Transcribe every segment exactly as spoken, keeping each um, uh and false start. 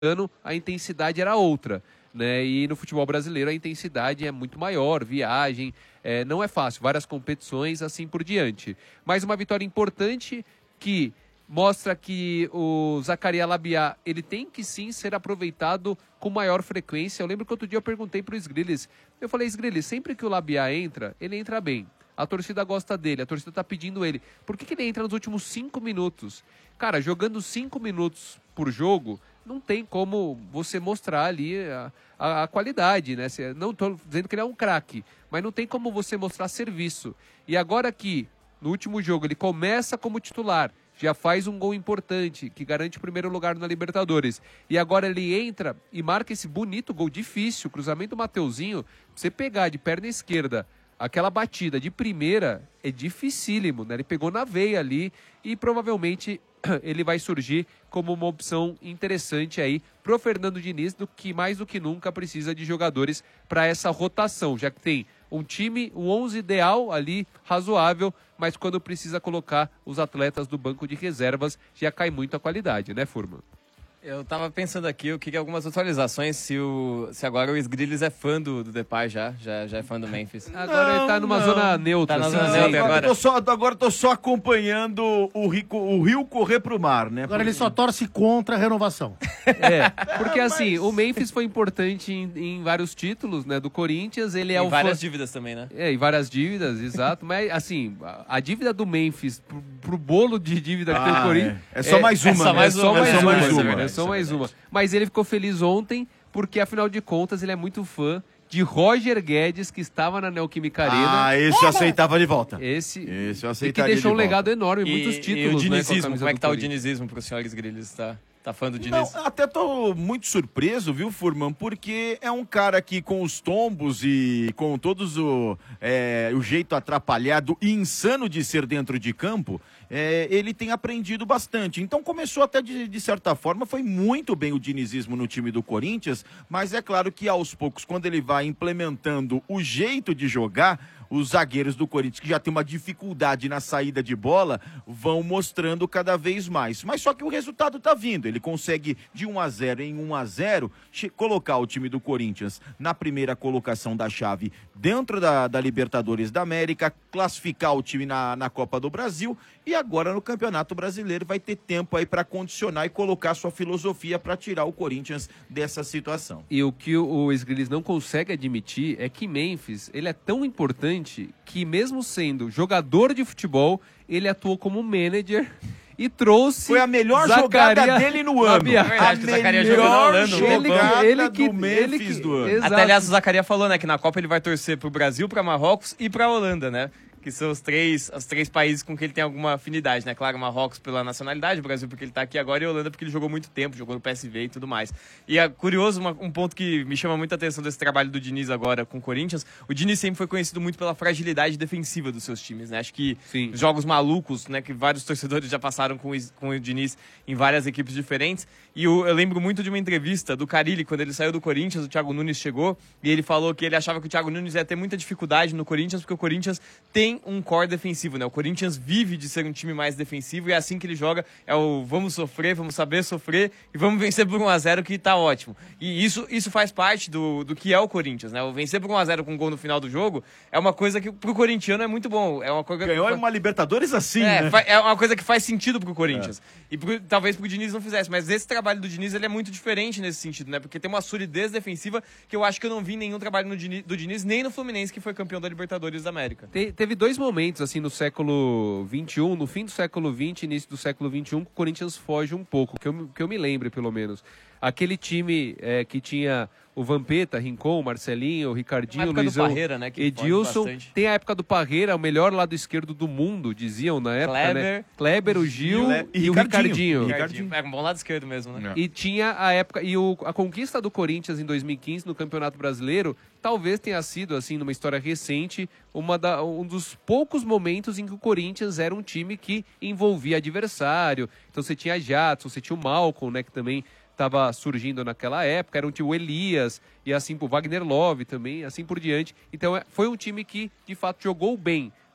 ano a intensidade era outra, né? E no futebol brasileiro a intensidade é muito maior, viagem, é, não é fácil, várias competições, assim por diante. Mas uma vitória importante que mostra que o Zaccaria Labiat, ele tem que sim ser aproveitado com maior frequência. Eu lembro que outro dia eu perguntei para o Sgrillis, eu falei, Sgrillis, sempre que o Labiat entra, ele entra bem. A torcida gosta dele, a torcida está pedindo ele. Por que, que ele entra nos últimos cinco minutos? Cara, jogando cinco minutos por jogo, não tem como você mostrar ali a, a, a qualidade, né? Não estou dizendo que ele é um craque, mas não tem como você mostrar serviço. E agora que, no último jogo, ele começa como titular, já faz um gol importante, que garante o primeiro lugar na Libertadores. E agora ele entra e marca esse bonito gol difícil, cruzamento do Mateuzinho. Você pegar de perna esquerda, aquela batida de primeira é dificílimo, né? Ele pegou na veia ali e provavelmente ele vai surgir como uma opção interessante aí pro Fernando Diniz, do que mais do que nunca precisa de jogadores para essa rotação, já que tem um time, um onze ideal ali, razoável, mas quando precisa colocar os atletas do banco de reservas, já cai muito a qualidade, né, Furman? Eu tava pensando aqui, eu queria algumas atualizações, se, o, se agora o Sgrillis é fã do, do Depay já, já, já é fã do Memphis. Agora não, ele tá numa não. zona neutra. Tá na assim, zona sim. neutra Agora agora. eu tô só, agora eu tô só acompanhando o, rico, o rio correr pro mar, né? Agora Porque- ele só torce contra a renovação. É, porque assim, o Memphis foi importante em, em vários títulos, né, do Corinthians, ele é E o várias fã- dívidas também, né? É, e várias dívidas, exato, mas assim, a, a dívida do Memphis pro, pro bolo de dívida que tem o Ah, Corinthians... é. É só mais uma, é só né? mais É só uma, mais é só uma, mais é uma. só mais uma. Mas ele ficou feliz ontem, porque afinal de contas ele é muito fã de Roger Guedes, que estava na Neoquímica Arena. Ah, esse eu aceitava de volta. Esse, Esse eu e que aceitaria deixou um de volta. legado enorme, E, muitos e títulos, o né, com a dinizismo, camisa como é do que tá o Corinthians. dinizismo pro senhor Sgrillis? Tá, tá fã do Não, Diniz? até tô muito surpreso, viu, Furman? Porque é um cara que com os tombos e com todos o, é, o jeito atrapalhado e insano de ser dentro de campo, é, ele tem aprendido bastante. Então começou até de, de certa forma, foi muito bem o dinizismo no time do Corinthians, mas é claro que aos poucos, quando ele vai implementando o jeito de jogar, os zagueiros do Corinthians, que já tem uma dificuldade na saída de bola, vão mostrando cada vez mais. Mas só que o resultado tá vindo. Ele consegue, de um a zero em um a zero, che- colocar o time do Corinthians na primeira colocação da chave dentro da, da Libertadores da América, classificar o time na, na Copa do Brasil e agora no Campeonato Brasileiro vai ter tempo aí para condicionar e colocar sua filosofia para tirar o Corinthians dessa situação. E o que o Sgrillis não consegue admitir é que Memphis, ele é tão importante que mesmo sendo jogador de futebol, ele atuou como manager e trouxe... Foi a melhor Zaccaria jogada dele no ano. Labiat. É verdade, que o Zaccaria jogou na melhor Holanda, Ele que- jogada ele que- do ele Memphis que- do ano. Exato. Até, aliás, o Zaccaria falou, né, que na Copa ele vai torcer pro Brasil, pra Marrocos e pra Holanda, né? Que são os três, os três países com que ele tem alguma afinidade, né? Claro, Marrocos pela nacionalidade, o Brasil porque ele tá aqui agora e a Holanda porque ele jogou muito tempo, jogou no P S V e tudo mais. E é curioso, uma, um ponto que me chama muita atenção desse trabalho do Diniz agora com o Corinthians, o Diniz sempre foi conhecido muito pela fragilidade defensiva dos seus times, né? Acho que Sim. jogos malucos, né? Que vários torcedores já passaram com, o- com o Diniz em várias equipes diferentes. E eu, eu lembro muito de uma entrevista do Carille, quando ele saiu do Corinthians, o Thiago Nunes chegou e ele falou que ele achava que o Thiago Nunes ia ter muita dificuldade no Corinthians, porque o Corinthians tem um core defensivo, né? O Corinthians vive de ser um time mais defensivo e é assim que ele joga, é o vamos sofrer, vamos saber sofrer e vamos vencer por um a zero que tá ótimo. E isso, isso faz parte do, do que é o Corinthians, né? O vencer por um a zero com um gol no final do jogo é uma coisa que pro corintiano é muito bom. É uma coisa Ganhou uma Libertadores assim, é, né? fa- é uma coisa que faz sentido pro Corinthians. E pro- talvez pro Diniz não fizesse. Mas esse trabalho do Diniz ele é muito diferente nesse sentido, né? Porque tem uma solidez defensiva que eu acho que eu não vi nenhum trabalho no Diniz- do Diniz, nem no Fluminense, que foi campeão da Libertadores da América. Te- teve dois momentos, assim, no século vinte e um, no fim do século vinte, início do século vinte e um, que o Corinthians foge um pouco, que eu, me- que eu me lembre, pelo menos. Aquele time é, que tinha o Vampeta, Rincon, Marcelinho, Ricardinho, Na época do Luizão, Parreira, né, que foge Edilson. bastante. Tem a época do Parreira, o melhor lado esquerdo do mundo, diziam na época, né? Kleber, Kleber, o Gil Le- e, e o Ricardinho. Ricardinho. Ricardinho. É um bom lado esquerdo mesmo, né? E tinha a época e o, a conquista do Corinthians em dois mil e quinze no Campeonato Brasileiro talvez tenha sido assim numa história recente uma da, um dos poucos momentos em que o Corinthians era um time que envolvia adversário. Então você tinha Jadson, você tinha o Malcolm, né, que também estava surgindo naquela época, era um time o Elias e assim por Wagner Love também, assim por diante. Então é, foi um time que de fato jogou bem.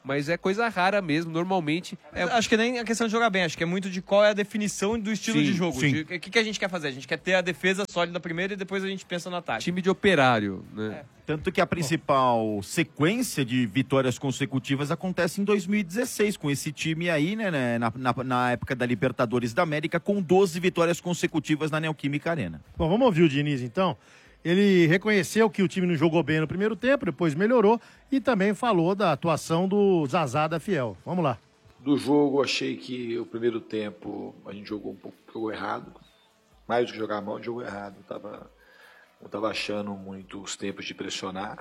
mas é coisa rara mesmo, normalmente... É... Acho que nem a questão de jogar bem, acho que é muito de qual é a definição do estilo Sim, de jogo. sim. O que, que a gente quer fazer? A gente quer ter a defesa sólida primeiro e depois a gente pensa no ataque. Time de operário, né? É. Tanto que a principal sequência de vitórias consecutivas acontece em dois mil e dezesseis, com esse time aí, né, né, na, na, na época da Libertadores da América, com doze vitórias consecutivas na Neoquímica Arena. Bom, vamos ouvir o Diniz, então. Ele reconheceu que o time não jogou bem no primeiro tempo, depois melhorou e também falou da atuação do Zazá da Fiel. Vamos lá. Do jogo, achei que o primeiro tempo a gente jogou um pouco jogou errado. Mais do que jogar a mão, a gente jogou errado. Tava, não estava achando muito os tempos de pressionar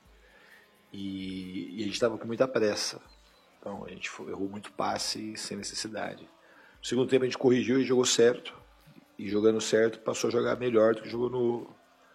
e, e a gente estava com muita pressa. Então a gente foi, errou muito passe sem necessidade. No segundo tempo a gente corrigiu e jogou certo. E jogando certo passou a jogar melhor do que jogou no,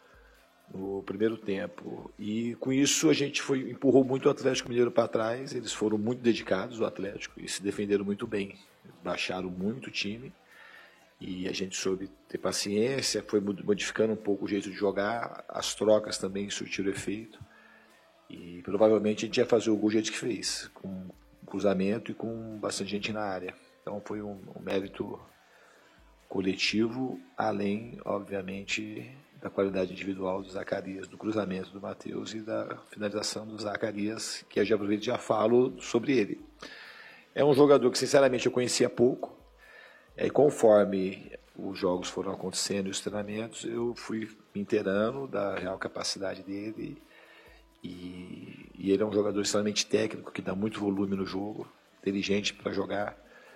no primeiro tempo. E com isso a gente foi, empurrou muito o Atlético Mineiro para trás. Eles foram muito dedicados, o Atlético, e se defenderam muito bem. Baixaram muito o time. E a gente soube ter paciência, foi modificando um pouco o jeito de jogar, as trocas também surtiram efeito. E provavelmente a gente ia fazer o gol do jeito que fez, com cruzamento e com bastante gente na área. Então foi um, um mérito coletivo, além, obviamente, da qualidade individual do Zacarias, do cruzamento do Matheus e da finalização do Zacarias, que eu já aproveito e já falo sobre ele. É um jogador que, sinceramente, eu conhecia pouco. E conforme os jogos foram acontecendo e os treinamentos, eu fui me inteirando da real capacidade dele. E, e ele é um jogador extremamente técnico, que dá muito volume no jogo, inteligente para jogar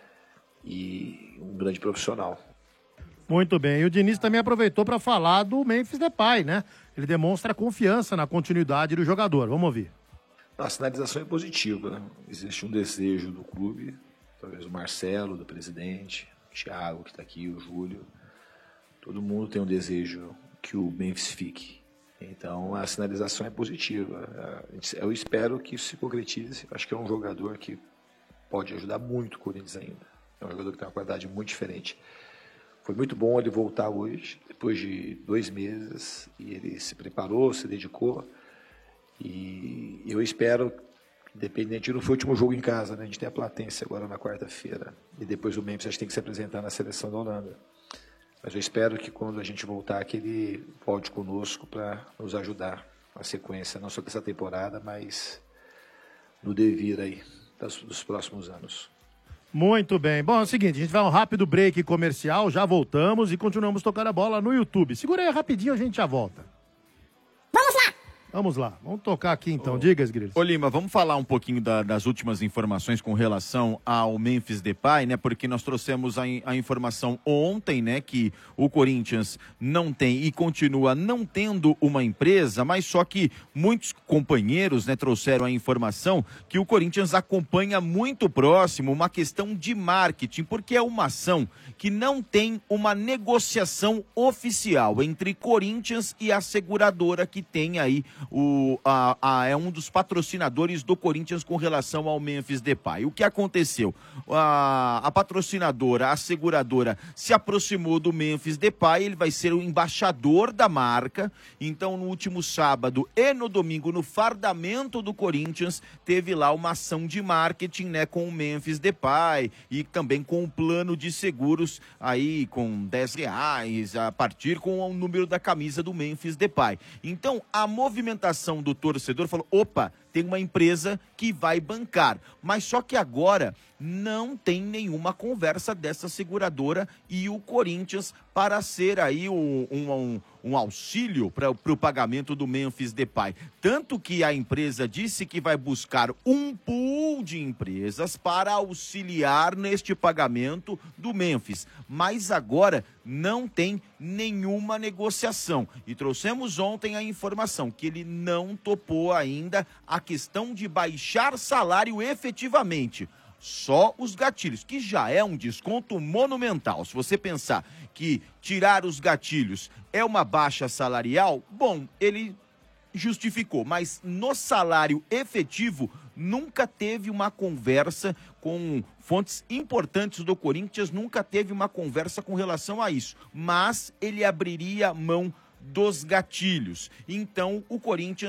e um grande profissional. Muito bem. E o Diniz também aproveitou para falar do Memphis Depay, né? Ele demonstra confiança na continuidade do jogador. Vamos ouvir. A sinalização é positiva, né? Existe um desejo do clube, talvez o Marcelo, do presidente, o Thiago, que está aqui, o Júlio. Todo mundo tem um desejo que o Memphis fique. Então, a sinalização é positiva. Eu espero que isso se concretize. Acho que é um jogador que pode ajudar muito o Corinthians ainda. É um jogador que tem uma qualidade muito diferente. Foi muito bom ele voltar hoje, depois de dois meses, e ele se preparou, se dedicou. E eu espero, independente, não foi o último jogo em casa, né? A gente tem a Platense agora na quarta-feira. E depois o Memphis a gente tem que se apresentar na seleção da Holanda. Mas eu espero que quando a gente voltar, que ele volte conosco para nos ajudar na sequência, não só dessa temporada, mas no devir aí das, dos próximos anos. Muito bem. Bom, é o seguinte, a gente vai a um rápido break comercial, já voltamos e continuamos tocando a bola no YouTube. Segura aí rapidinho, a gente já volta. Vamos lá! Vamos lá, vamos tocar aqui então. Diga, Esgrilhos. Ô Lima, vamos falar um pouquinho da, das últimas informações com relação ao Memphis Depay, né? Porque nós trouxemos a, a informação ontem, né? Que o Corinthians não tem e continua não tendo uma empresa, mas só que muitos companheiros, né, trouxeram a informação que o Corinthians acompanha muito próximo uma questão de marketing, porque é uma ação que não tem uma negociação oficial entre Corinthians e a seguradora que tem aí O, a, a, é um dos patrocinadores do Corinthians com relação ao Memphis Depay. O que aconteceu? A, a patrocinadora, a seguradora, se aproximou do Memphis Depay, ele vai ser o embaixador da marca. Então, no último sábado e no domingo, no fardamento do Corinthians, teve lá uma ação de marketing, né, com o Memphis Depay e também com o plano de seguros aí com dez reais, a partir com o número da camisa do Memphis Depay. Então, a movimentação do torcedor falou, opa, tem uma empresa que vai bancar, mas só que agora não tem nenhuma conversa dessa seguradora e o Corinthians para ser aí um, um, um auxílio para o pagamento do Memphis Depay. Tanto que a empresa disse que vai buscar um pool de empresas para auxiliar neste pagamento do Memphis, mas agora não tem nenhuma negociação. E trouxemos ontem a informação que ele não topou ainda a questão de baixar salário efetivamente. Só os gatilhos, que já é um desconto monumental. Se você pensar que tirar os gatilhos é uma baixa salarial, bom, ele justificou. Mas no salário efetivo, nunca teve uma conversa com fontes importantes do Corinthians, nunca teve uma conversa com relação a isso. Mas ele abriria mão dos gatilhos. Então, o Corinthians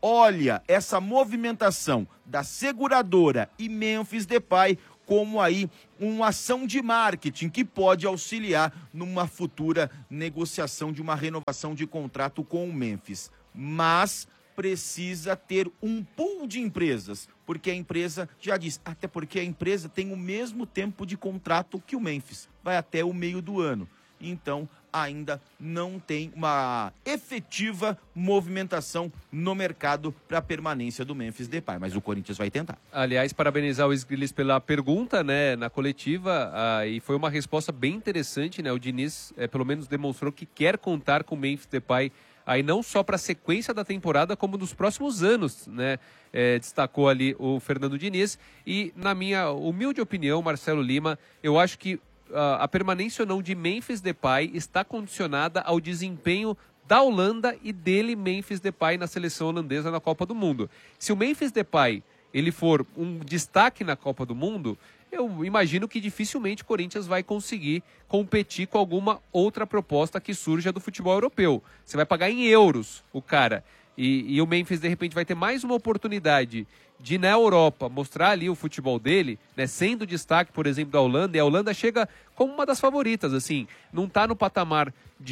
olha essa movimentação da seguradora e Memphis Depay como aí uma ação de marketing que pode auxiliar numa futura negociação de uma renovação de contrato com o Memphis. Mas precisa ter um pool de empresas, porque a empresa já diz, até porque a empresa tem o mesmo tempo de contrato que o Memphis, vai até o meio do ano. Então, ainda não tem uma efetiva movimentação no mercado para a permanência do Memphis Depay, mas o Corinthians vai tentar. Aliás, parabenizar o Sgrillis pela pergunta, né, na coletiva, ah, e foi uma resposta bem interessante, né, o Diniz, é, pelo menos demonstrou que quer contar com o Memphis Depay, aí não só para a sequência da temporada, como nos próximos anos, né, é, destacou ali o Fernando Diniz, e na minha humilde opinião, Marcelo Lima, eu acho que a permanência ou não de Memphis Depay está condicionada ao desempenho da Holanda e dele, Memphis Depay, na seleção holandesa na Copa do Mundo. Se o Memphis Depay ele for um destaque na Copa do Mundo, eu imagino que dificilmente o Corinthians vai conseguir competir com alguma outra proposta que surja do futebol europeu. Você vai pagar em euros o cara. E, e o Memphis, de repente, vai ter mais uma oportunidade de, na Europa, mostrar ali o futebol dele, né, sendo destaque, por exemplo, da Holanda. E a Holanda chega como uma das favoritas, assim. Não está no patamar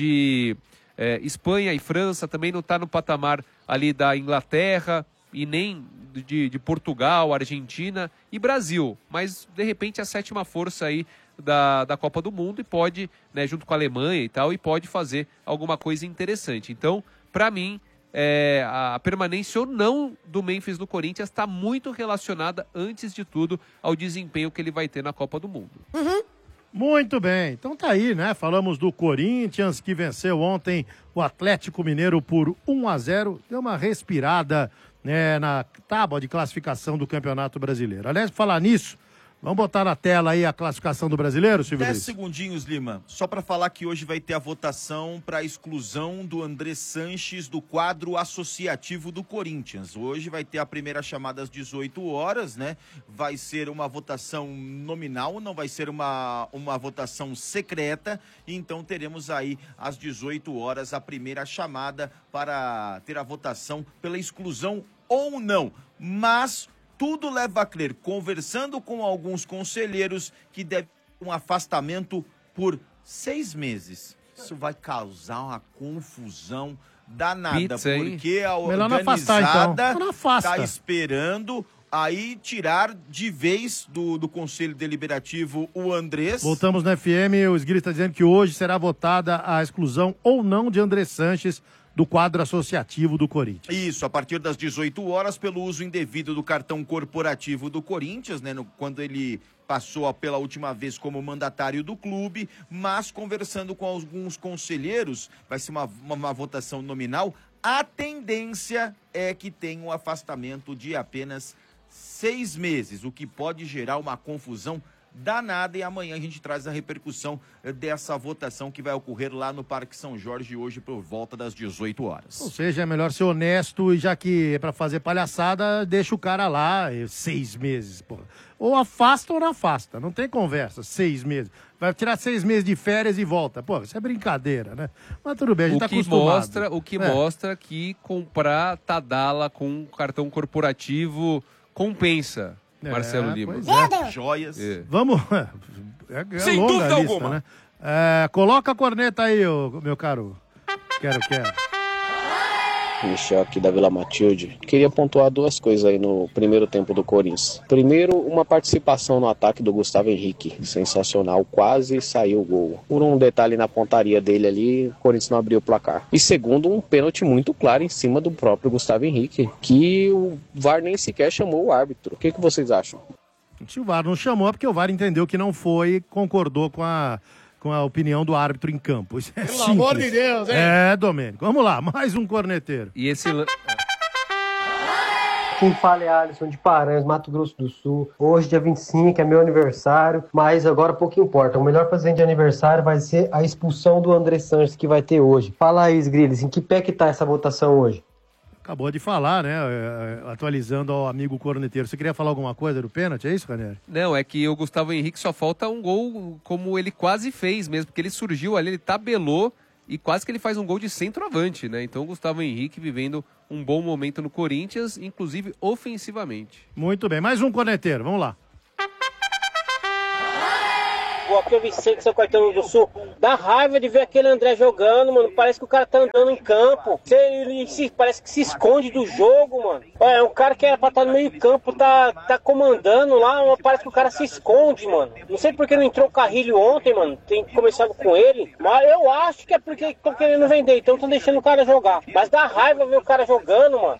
de é, Espanha e França, também não está no patamar ali da Inglaterra e nem de, de Portugal, Argentina e Brasil. Mas, de repente, a sétima força aí da, da Copa do Mundo e pode, né, junto com a Alemanha e tal, e pode fazer alguma coisa interessante. Então, para mim, É, a permanência ou não do Memphis no Corinthians está muito relacionada, antes de tudo, ao desempenho que ele vai ter na Copa do Mundo. Uhum. Muito bem, então tá aí, né? Falamos do Corinthians, que venceu ontem o Atlético Mineiro por um a zero, deu uma respirada, né, na tábua de classificação do Campeonato Brasileiro. Aliás, por falar nisso, vamos botar na tela aí a classificação do Brasileiro, Silvio Dez Luiz? segundinhos, Lima. Só para falar que hoje vai ter a votação para a exclusão do André Sanches do quadro associativo do Corinthians. Hoje vai ter a primeira chamada às dezoito horas, né? Vai ser uma votação nominal, não vai ser uma, uma votação secreta. Então teremos aí às dezoito horas a primeira chamada para ter a votação pela exclusão ou não. Mas tudo leva a crer, conversando com alguns conselheiros, que deve ter um afastamento por seis meses. Isso vai causar uma confusão danada, Pizza, porque a Melhor não afastar, organizada então. Não afasta. está esperando aí tirar de vez do, do Conselho Deliberativo o Andrés. Voltamos no F M, o Sgrillis está dizendo que hoje será votada a exclusão ou não de André Sanches do quadro associativo do Corinthians. Isso, a partir das dezoito horas, pelo uso indevido do cartão corporativo do Corinthians, né, no, quando ele passou pela última vez como mandatário do clube, mas conversando com alguns conselheiros, vai ser uma, uma, uma votação nominal, a tendência é que tenha um afastamento de apenas seis meses, o que pode gerar uma confusão danada, e amanhã a gente traz a repercussão dessa votação que vai ocorrer lá no Parque São Jorge hoje por volta das dezoito horas. Ou seja, é melhor ser honesto, e já que é pra fazer palhaçada, deixa o cara lá seis meses, porra. Ou afasta ou não afasta, não tem conversa, seis meses. Vai tirar seis meses de férias e volta. Pô, isso é brincadeira, né? Mas tudo bem, a gente o tá que acostumado. mostra, o que é. mostra que comprar Tadala com cartão corporativo compensa. É, Marcelo Lima. pois Meu Deus! Joias. É. Vamos. É, é Sem longa dúvida a lista, alguma. né? É, coloca a corneta aí, ô, meu caro. Quero, quero. Michel aqui da Vila Matilde. Queria pontuar duas coisas aí no primeiro tempo do Corinthians. Primeiro, uma participação no ataque do Gustavo Henrique. Sensacional, quase saiu o gol. Por um detalhe na pontaria dele ali, o Corinthians não abriu o placar. E segundo, um pênalti muito claro em cima do próprio Gustavo Henrique, que o V A R nem sequer chamou o árbitro. O que, que vocês acham? Se o V A R não chamou, é porque o V A R entendeu que não foi e concordou com a, com a opinião do árbitro em campo. Isso é Pelo simples. amor de Deus, hein? É, Domênico. Vamos lá, mais um corneteiro. E esse lan- Quem fala é Alisson de Paranhos, Mato Grosso do Sul. Hoje, dia vinte e cinco, é meu aniversário, mas agora pouco importa. O melhor presente de aniversário vai ser a expulsão do André Sanches que vai ter hoje. Fala aí, Sgrillis, em que pé que tá essa votação hoje? Acabou de falar, né? é, é, Atualizando ao amigo corneteiro. Você queria falar alguma coisa do pênalti, é isso, Ranieri? Não, é que o Gustavo Henrique só falta um gol como ele quase fez mesmo, porque ele surgiu ali, ele tabelou e quase que ele faz um gol de centroavante, né? Então o Gustavo Henrique vivendo um bom momento no Corinthians, inclusive ofensivamente. Muito bem, mais um corneteiro, vamos lá. Aqui é o Vicente, São Caetano do Sul. Dá raiva de ver aquele André jogando, mano. Parece que o cara tá andando em campo. Ele se, parece que se esconde do jogo, mano. É um cara que era pra estar no meio campo, tá, tá comandando lá, mas parece que o cara se esconde, mano. Não sei porque não entrou o Carrilho ontem, mano. Tem começado com ele. Mas eu acho que é porque estão querendo vender, então estão deixando o cara jogar. Mas dá raiva ver o cara jogando, mano.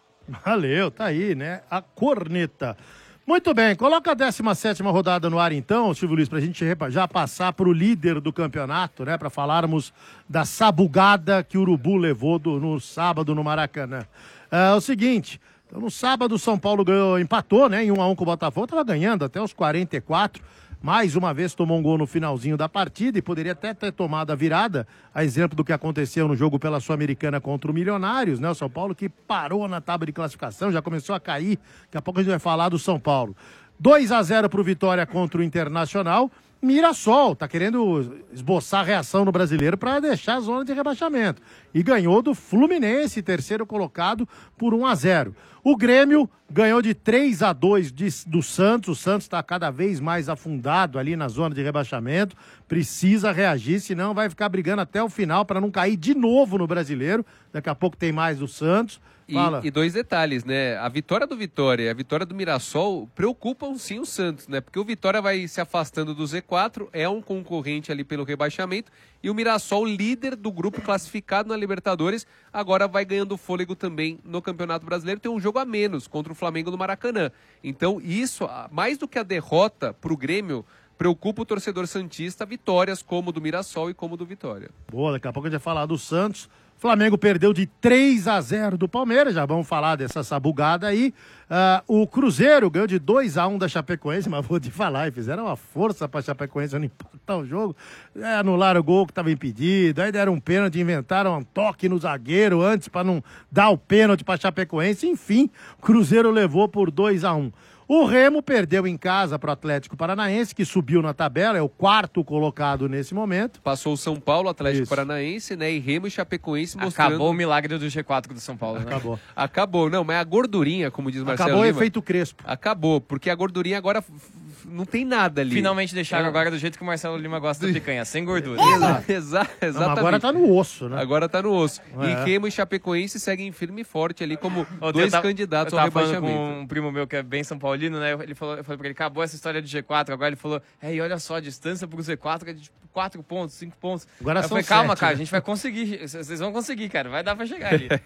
Valeu, tá aí, né? A corneta. Muito bem, coloca a décima sétima rodada no ar então, Silvio Luiz, pra gente já passar pro líder do campeonato, né? Pra falarmos da sabugada que o Urubu levou do, no sábado no Maracanã. É o seguinte, então, no sábado o São Paulo ganhou, empatou, né? Em um a um com o Botafogo, tava ganhando até os quarenta e quatro. Mais uma vez tomou um gol no finalzinho da partida e poderia até ter tomado a virada, a exemplo do que aconteceu no jogo pela Sul-Americana contra o Milionários, né? O São Paulo que parou na tábua de classificação, já começou a cair. Daqui a pouco a gente vai falar do São Paulo. dois a zero para o Vitória contra o Internacional. Mirassol tá querendo esboçar a reação no Brasileiro para deixar a zona de rebaixamento. E ganhou do Fluminense, terceiro colocado, por um a zero. O Grêmio ganhou de três a dois de, do Santos. O Santos está cada vez mais afundado ali na zona de rebaixamento. Precisa reagir, senão vai ficar brigando até o final para não cair de novo no Brasileiro. Daqui a pouco tem mais do Santos. E, e dois detalhes, né? A vitória do Vitória e a vitória do Mirassol preocupam sim o Santos, né? Porque o Vitória vai se afastando do Z quatro, é um concorrente ali pelo rebaixamento, e o Mirassol, líder do grupo classificado na Libertadores, agora vai ganhando fôlego também no Campeonato Brasileiro, tem um jogo a menos contra o Flamengo no Maracanã. Então isso, mais do que a derrota para o Grêmio, preocupa o torcedor santista, vitórias como do Mirassol e como do Vitória. Boa, daqui a pouco a gente vai falar do Santos. Flamengo perdeu de três a zero do Palmeiras, já vamos falar dessa sabugada aí. Uh, o Cruzeiro ganhou de dois a um da Chapecoense, mas vou te falar, fizeram uma força para a Chapecoense não empatar o jogo. É, anularam o gol que estava impedido, aí deram um pênalti, inventaram um toque no zagueiro antes para não dar o pênalti para a Chapecoense. Enfim, o Cruzeiro levou por dois a um. O Remo perdeu em casa para o Atlético Paranaense, que subiu na tabela, é o quarto colocado nesse momento. Passou o São Paulo, Atlético Isso. Paranaense, né? E Remo e Chapecoense mostrando... Acabou o milagre do G quatro do São Paulo, né? Acabou. Acabou. Não, mas a gordurinha, como diz Marcelo Acabou o Lima... efeito Crespo. Acabou, porque a gordurinha agora f- f- não tem nada ali. Finalmente deixaram É. agora do jeito que o Marcelo Lima gosta da picanha, sem gordura. Exa- exa- Não, exatamente. agora tá no osso, né? Agora tá no osso. É. E Remo e Chapecoense seguem firme e forte ali como Ontem dois eu tava- candidatos eu ao tava falando rebaixamento. com um primo meu que é bem São Paulino, né? Ele falou, eu falei pra ele, acabou essa história de G quatro, agora ele falou, é, e olha só, a distância pro Z quatro é de tipo, quatro pontos, cinco pontos. Agora Aí eu são falei, calma, sete, cara, né? a gente vai conseguir, vocês vão conseguir, cara, vai dar pra chegar ali.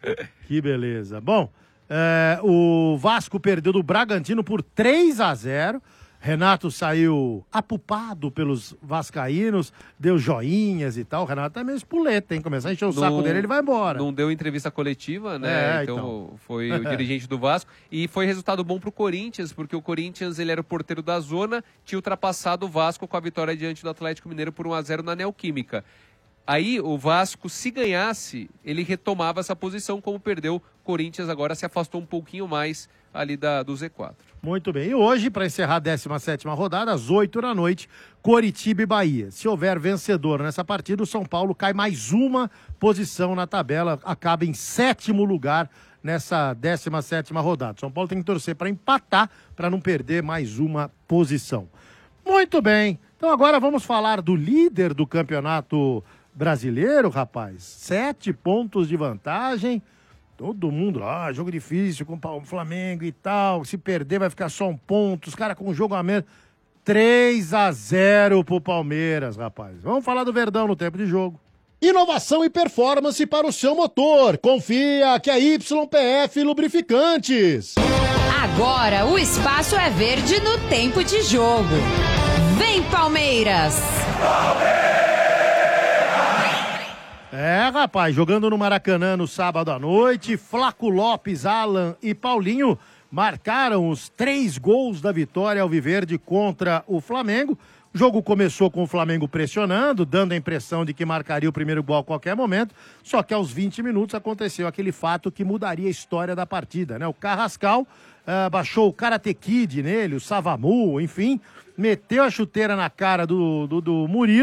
Que beleza. Bom, é, o Vasco perdeu do Bragantino por três a zero. Renato saiu apupado pelos vascaínos, deu joinhas e tal. O Renato tá meio espuleta, hein? Começar a encher o saco Não- dele, ele vai embora. Não deu entrevista coletiva, né? É, então, então. foi o dirigente do Vasco. E foi resultado bom pro Corinthians, porque o Corinthians ele era o porteiro da zona, tinha ultrapassado o Vasco com a vitória diante do Atlético Mineiro por um a zero na Neoquímica. Aí o Vasco, se ganhasse, ele retomava essa posição, como perdeu. O Corinthians agora se afastou um pouquinho mais ali da, do Z quatro. Muito bem. E hoje, para encerrar a décima sétima rodada, às oito da noite, Coritiba e Bahia. Se houver vencedor nessa partida, o São Paulo cai mais uma posição na tabela, acaba em sétimo lugar nessa décima sétima rodada. São Paulo tem que torcer para empatar, para não perder mais uma posição. Muito bem. Então agora vamos falar do líder do campeonato brasileiro, rapaz. Sete pontos de vantagem. Todo mundo, ah, jogo difícil com o Flamengo e tal. Se perder vai ficar só um ponto. Os caras com um jogo a menos. três a zero pro Palmeiras, rapaz. Vamos falar do Verdão no tempo de jogo. Inovação e performance para o seu motor. Confia que é Y P F Lubrificantes. Agora o espaço é verde no tempo de jogo. Vem, Palmeiras! É, rapaz, jogando no Maracanã no sábado à noite, Flaco Lopes, Alan e Paulinho marcaram os três gols da vitória alviverde contra o Flamengo. O jogo começou com o Flamengo pressionando, dando a impressão de que marcaria o primeiro gol a qualquer momento, só que aos vinte minutos aconteceu aquele fato que mudaria a história da partida, né? O Carrascal uh, baixou o Karate Kid nele, o Savamu, enfim, meteu a chuteira na cara do, do, do Murilo,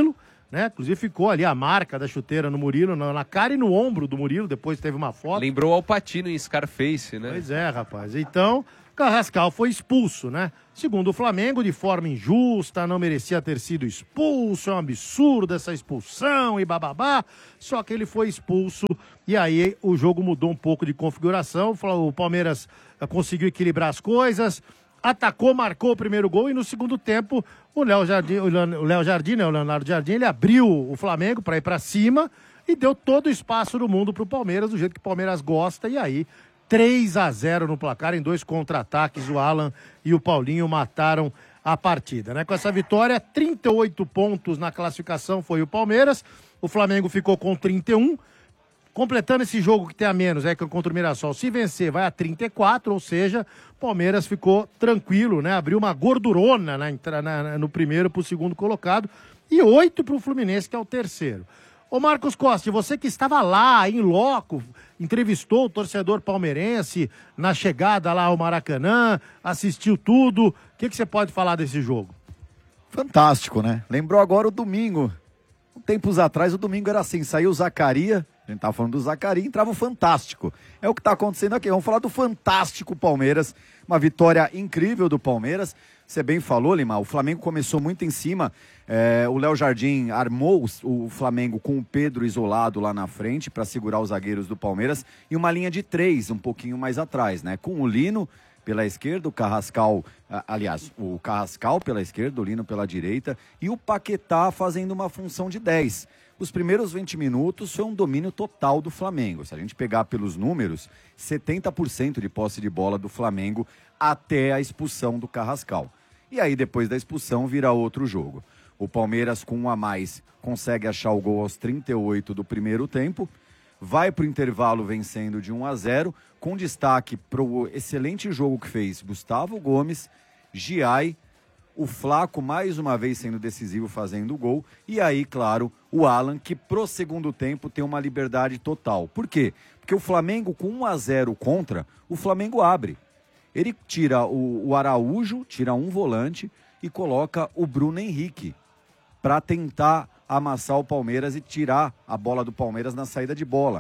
né? Inclusive ficou ali a marca da chuteira no Murilo, na, na cara e no ombro do Murilo, depois teve uma foto. Lembrou Al Pacino em Scarface, né? Pois é, rapaz. Então, Carrascal foi expulso, né? Segundo o Flamengo, de forma injusta, não merecia ter sido expulso, é um absurdo essa expulsão e bababá. Só que ele foi expulso e aí o jogo mudou um pouco de configuração. O Palmeiras conseguiu equilibrar as coisas, atacou, marcou o primeiro gol e no segundo tempo o Léo Jardim, o Léo Jardim, né, o Leonardo Jardim, ele abriu o Flamengo para ir para cima e deu todo o espaço do mundo pro Palmeiras, do jeito que o Palmeiras gosta, e aí três a zero no placar, em dois contra-ataques, o Alan e o Paulinho mataram a partida, né? Com essa vitória, trinta e oito pontos na classificação foi o Palmeiras, o Flamengo ficou com trinta e um, completando esse jogo que tem a menos, é, contra o Mirassol, se vencer vai a trinta e quatro, ou seja, o Palmeiras ficou tranquilo, né? Abriu uma gordurona na, na, no primeiro pro segundo colocado e oito pro Fluminense, que é o terceiro. Ô Marcos Costa, você que estava lá, em loco, entrevistou o torcedor palmeirense na chegada lá ao Maracanã, assistiu tudo, o que, que você pode falar desse jogo? Fantástico, né? Lembrou agora o domingo. Tempos atrás o domingo era assim, saiu o Zacaria, a gente tava falando do Zacaria, entrava o Fantástico. É o que tá acontecendo aqui, vamos falar do Fantástico Palmeiras, uma vitória incrível do Palmeiras. Você bem falou, Lima, o Flamengo começou muito em cima, é, o Léo Jardim armou o, o Flamengo com o Pedro isolado lá na frente para segurar os zagueiros do Palmeiras e uma linha de três um pouquinho mais atrás, né? Com o Lino pela esquerda, o Carrascal, aliás, o Carrascal pela esquerda, o Lino pela direita e o Paquetá fazendo uma função de dez. Os primeiros vinte minutos foi um domínio total do Flamengo. Se a gente pegar pelos números, setenta por cento de posse de bola do Flamengo até a expulsão do Carrascal. E aí, depois da expulsão, vira outro jogo. O Palmeiras, com um a mais, consegue achar o gol aos trinta e oito do primeiro tempo, vai para o intervalo vencendo de um a zero, com destaque para o excelente jogo que fez Gustavo Gomes, Giai, o Flaco mais uma vez sendo decisivo fazendo o gol, e aí, claro, o Alan, que pro segundo tempo tem uma liberdade total. Por quê? Porque o Flamengo, com um a zero contra, o Flamengo abre. Ele tira o, o Araújo, tira um volante e coloca o Bruno Henrique para tentar amassar o Palmeiras e tirar a bola do Palmeiras na saída de bola.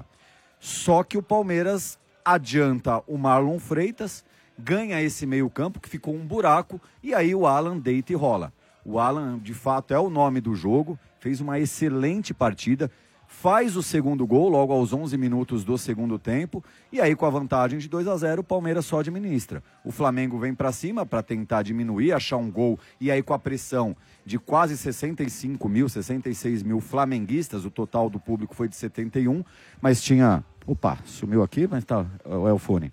Só que o Palmeiras adianta o Marlon Freitas, ganha esse meio campo que ficou um buraco e aí o Alan deita e rola. O Alan, de fato, é o nome do jogo, fez uma excelente partida, faz o segundo gol logo aos onze minutos do segundo tempo e aí com a vantagem de dois a zero o Palmeiras só administra. O Flamengo vem para cima para tentar diminuir, achar um gol e aí com a pressão de quase sessenta e cinco mil, sessenta e seis mil flamenguistas, o total do público foi de setenta e um, mas tinha... Opa, sumiu aqui, mas tá, é o fone.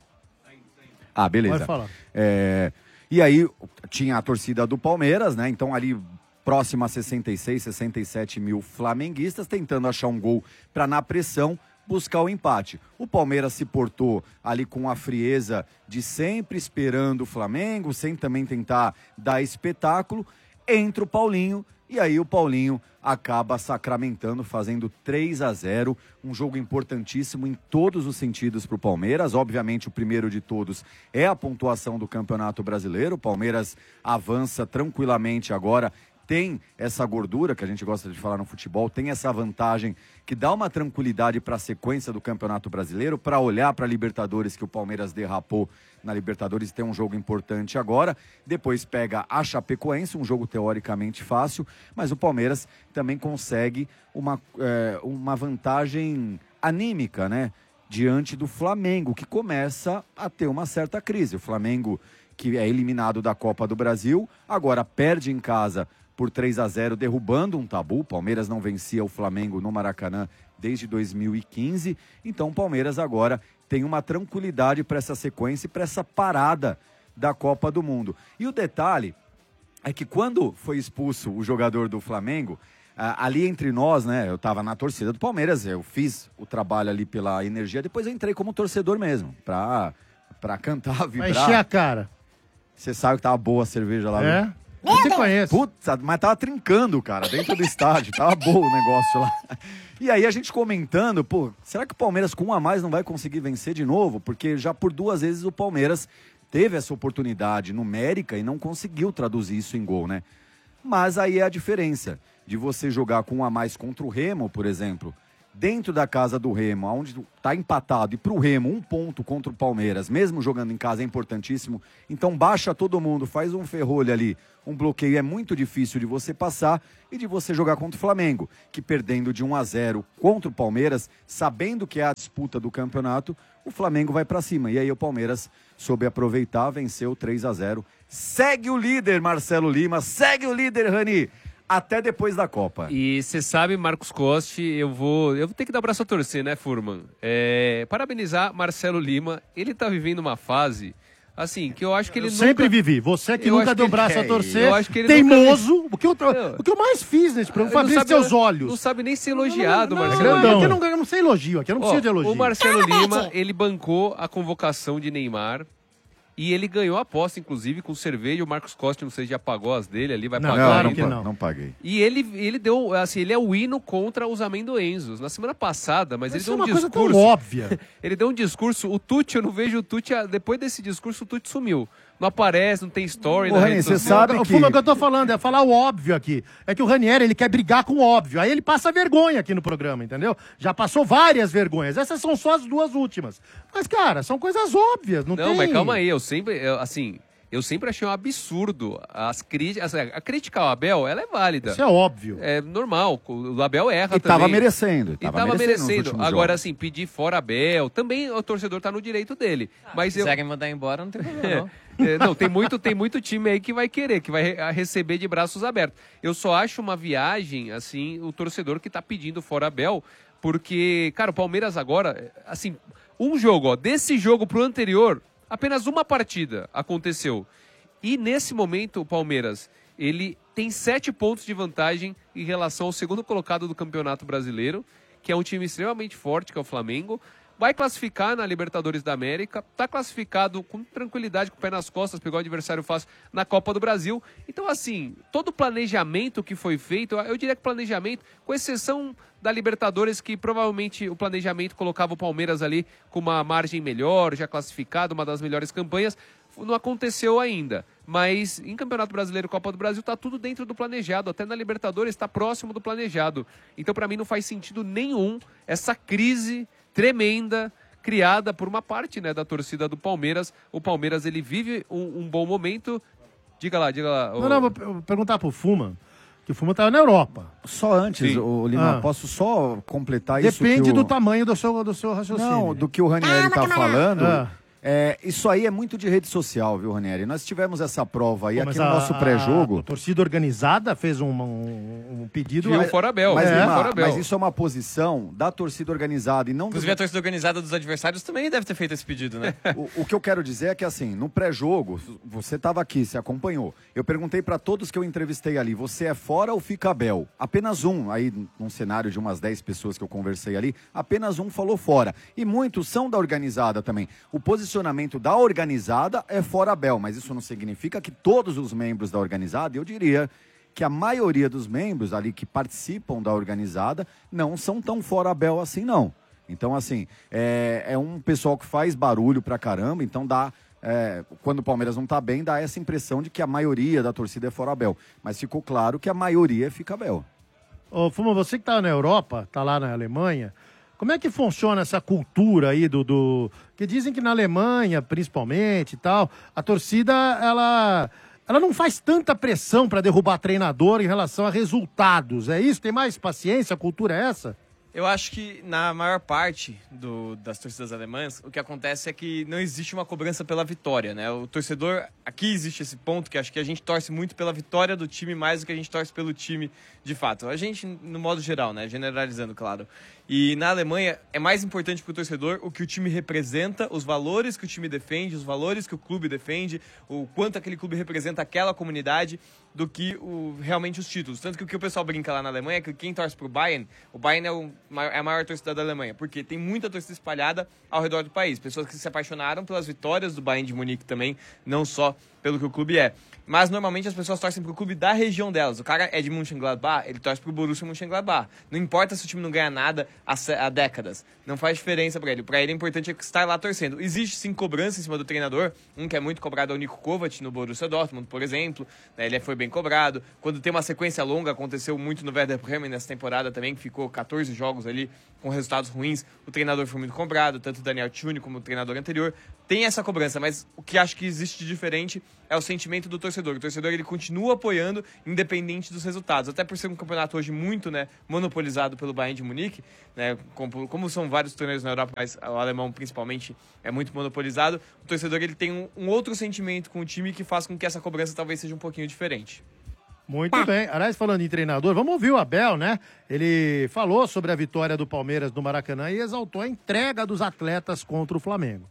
Ah, beleza. Pode falar. É, e aí tinha a torcida do Palmeiras, né? Então ali próximo a sessenta e seis, sessenta e sete mil flamenguistas tentando achar um gol para na pressão buscar o empate. O Palmeiras se portou ali com a frieza de sempre esperando o Flamengo, sem também tentar dar espetáculo. Entra o Paulinho e aí o Paulinho acaba sacramentando, fazendo três a zero, um jogo importantíssimo em todos os sentidos para o Palmeiras. Obviamente o primeiro de todos é a pontuação do Campeonato Brasileiro. O Palmeiras avança tranquilamente agora, tem essa gordura que a gente gosta de falar no futebol, tem essa vantagem que dá uma tranquilidade para a sequência do Campeonato Brasileiro, para olhar para a Libertadores, que o Palmeiras derrapou na Libertadores, tem um jogo importante agora, depois pega a Chapecoense, um jogo teoricamente fácil, mas o Palmeiras também consegue uma, é, uma vantagem anímica, né, diante do Flamengo, que começa a ter uma certa crise. O Flamengo, que é eliminado da Copa do Brasil, agora perde em casa por três a zero, derrubando um tabu. O Palmeiras não vencia o Flamengo no Maracanã desde dois mil e quinze. Então o Palmeiras agora tem uma tranquilidade para essa sequência e para essa parada da Copa do Mundo. E o detalhe é que quando foi expulso o jogador do Flamengo, ah, ali entre nós, né, eu estava na torcida do Palmeiras, eu fiz o trabalho ali pela energia, depois eu entrei como torcedor mesmo, para para cantar, vibrar. Vai encher a cara. Você sabe que tava boa a cerveja lá. É? Viu? Você conhece. Putz, mas tava trincando, cara, dentro do estádio. Tava bom o negócio lá. E aí a gente comentando, pô, será que o Palmeiras com um a mais não vai conseguir vencer de novo? Porque já por duas vezes o Palmeiras teve essa oportunidade numérica e não conseguiu traduzir isso em gol, né? Mas aí é a diferença. de você jogar com um a mais contra o Remo, por exemplo, dentro da casa do Remo, onde está empatado, e para o Remo, um ponto contra o Palmeiras, mesmo jogando em casa, é importantíssimo. Então baixa todo mundo, faz um ferrolho ali, um bloqueio, é muito difícil de você passar e de você jogar contra o Flamengo, que perdendo de um a zero contra o Palmeiras, sabendo que é a disputa do campeonato, o Flamengo vai para cima. E aí o Palmeiras soube aproveitar, venceu três a zero. Segue o líder, Marcelo Lima, segue o líder, Rani. Até depois da Copa. E você sabe, Marcos Costa, eu vou, eu vou ter que dar o braço a torcer, né, Furman? É, parabenizar Marcelo Lima. Ele tá vivendo uma fase, assim, que eu acho que ele eu nunca... sempre vivi. Você que Eu nunca acho deu o que braço ele- a torcer, eu acho que ele teimoso. nunca- O, que eu, o que eu mais fiz nesse programa foi Não abrir sabe- seus olhos. Não sabe nem ser elogiado, Não, não, Marcelo não, Lima. aqui eu não, eu não sei elogio, aqui eu não Ó, preciso de elogio. O Marcelo Lima, ele bancou a convocação de Neymar e ele ganhou a aposta, inclusive, com cerveja. O Marcos Costa, não sei se já pagou as dele ali, vai Não, pagar claro ainda. que não. Não paguei. E ele, ele deu, assim, ele é o hino contra os amendoenzos. Na semana passada, mas ele Isso é deu um uma coisa tão discurso. óbvia. Ele deu um discurso, o Tucci, eu não vejo o Tucci, depois desse discurso, o Tucci sumiu. Não aparece, não tem story Ô, na Rani, rede você social. sabe O que... Fuma, o que eu tô falando é falar o óbvio aqui. É que o Ranieri, ele quer brigar com o óbvio. Aí ele passa vergonha aqui no programa, entendeu? Já passou várias vergonhas. Essas são só as duas últimas. Mas, cara, são coisas óbvias. Não, Não, tem... mas calma aí, eu sempre, eu, assim, eu sempre achei um absurdo as críticas, a crítica ao Abel, ela é válida. Isso é óbvio. É normal, o Abel erra E também. tava merecendo. E Tava tava merecendo nos merecendo. últimos Agora, jogos. assim, pedir fora Abel, também o torcedor tá no direito dele. Mas Se eu... quiserem mandar embora, não tem problema, não. É, não, tem muito, tem muito time aí que vai querer, que vai re- receber de braços abertos. Eu só acho uma viagem, assim, o torcedor que tá pedindo fora Abel, porque, cara, o Palmeiras agora, assim, um jogo, ó, desse jogo pro anterior, apenas uma partida aconteceu. E nesse momento, o Palmeiras, ele tem sete pontos de vantagem em relação ao segundo colocado do Campeonato Brasileiro, que é um time extremamente forte, que é o Flamengo. Vai classificar na Libertadores da América, está classificado com tranquilidade, com o pé nas costas, pegou o adversário fácil na Copa do Brasil. Então, assim, todo o planejamento que foi feito, eu diria que planejamento, com exceção da Libertadores, que provavelmente o planejamento colocava o Palmeiras ali com uma margem melhor, já classificado, uma das melhores campanhas, não aconteceu ainda. Mas em Campeonato Brasileiro e Copa do Brasil está tudo dentro do planejado, até na Libertadores está próximo do planejado. Então, para mim, não faz sentido nenhum essa crise tremenda, criada por uma parte, né, da torcida do Palmeiras. O Palmeiras, ele vive um, um bom momento. Diga lá, diga lá. Não, não, vou vou perguntar pro Fuma, que o Fuma tava na Europa. Só antes, Sim. ô, Lima, Ah. posso só completar isso? Depende que o... do tamanho do seu, do seu raciocínio. Não, do que o Ranieri tá falando. Ah. É, isso aí é muito de rede social, viu, Ranieri? Nós tivemos essa prova aí Pô, aqui mas no a- nosso A, pré-jogo. a torcida organizada fez um, um, um pedido. Viu mas- fora Abel. Mas, é, Lima, fora Abel. mas isso é uma posição da torcida organizada e não do... Inclusive, a torcida organizada dos adversários também deve ter feito esse pedido, né? O, o que eu quero dizer é que, assim, no pré-jogo, você estava aqui, você acompanhou. Eu perguntei para todos que eu entrevistei ali, você é fora ou fica Abel? Apenas um, aí num cenário de umas dez pessoas que eu conversei ali, apenas um falou fora. E muitos são da organizada também. O posicionamento da organizada é fora Abel, mas isso não significa que todos os membros da organizada, eu diria que a maioria dos membros ali que participam da organizada não são tão fora Abel assim, não. Então, assim, é, é um pessoal que faz barulho pra caramba, então dá, é, quando o Palmeiras não tá bem, dá essa impressão de que a maioria da torcida é fora Abel. Mas ficou claro que a maioria fica Abel. Ô, Fuma, você que tá na Europa, tá lá na Alemanha, como é que funciona essa cultura aí do, do... que dizem que na Alemanha, principalmente e tal, a torcida, ela... Ela não faz tanta pressão para derrubar treinador em relação a resultados, é isso? Tem mais paciência? A cultura é essa? Eu acho que na maior parte do, das torcidas alemãs, o que acontece é que não existe uma cobrança pela vitória, né? O torcedor, aqui existe esse ponto que acho que a gente torce muito pela vitória do time mais do que a gente torce pelo time de fato. A gente, no modo geral, né? Generalizando, claro. E na Alemanha é mais importante para o torcedor o que o time representa, os valores que o time defende, os valores que o clube defende, o quanto aquele clube representa aquela comunidade, do que o, realmente os títulos. Tanto que o que o pessoal brinca lá na Alemanha é que quem torce pro Bayern, o Bayern é, o, é a maior torcida da Alemanha, porque tem muita torcida espalhada ao redor do país. Pessoas que se apaixonaram pelas vitórias do Bayern de Munique também, não só pelo que o clube é. Mas normalmente as pessoas torcem pro clube da região delas. O cara é de Mönchengladbach, ele torce pro Borussia Mönchengladbach. Não importa se o time não ganha nada há, há décadas. Não faz diferença pra ele. Pra ele é importante estar lá torcendo. Existe sim cobrança em cima do treinador. Um que é muito cobrado é o Niko Kovac no Borussia Dortmund, por exemplo. Né, ele foi bem cobrado. Quando tem uma sequência longa, aconteceu muito no Werder Bremen nessa temporada também, que ficou quatorze jogos ali com resultados ruins. O treinador foi muito cobrado, tanto o Daniel Thune como o treinador anterior. Tem essa cobrança, mas o que acho que existe de diferente é o sentimento do torcedor. O torcedor ele continua apoiando, independente dos resultados. Até por ser um campeonato hoje muito, né, monopolizado pelo Bayern de Munique, né, como, como são vários torneios na Europa, mas o alemão principalmente é muito monopolizado, o torcedor ele tem um, um outro sentimento com o time que faz com que essa cobrança talvez seja um pouquinho diferente. Muito bem. Aliás, falando em treinador, vamos ouvir o Abel, né? Ele falou sobre a vitória do Palmeiras no Maracanã e exaltou a entrega dos atletas contra o Flamengo.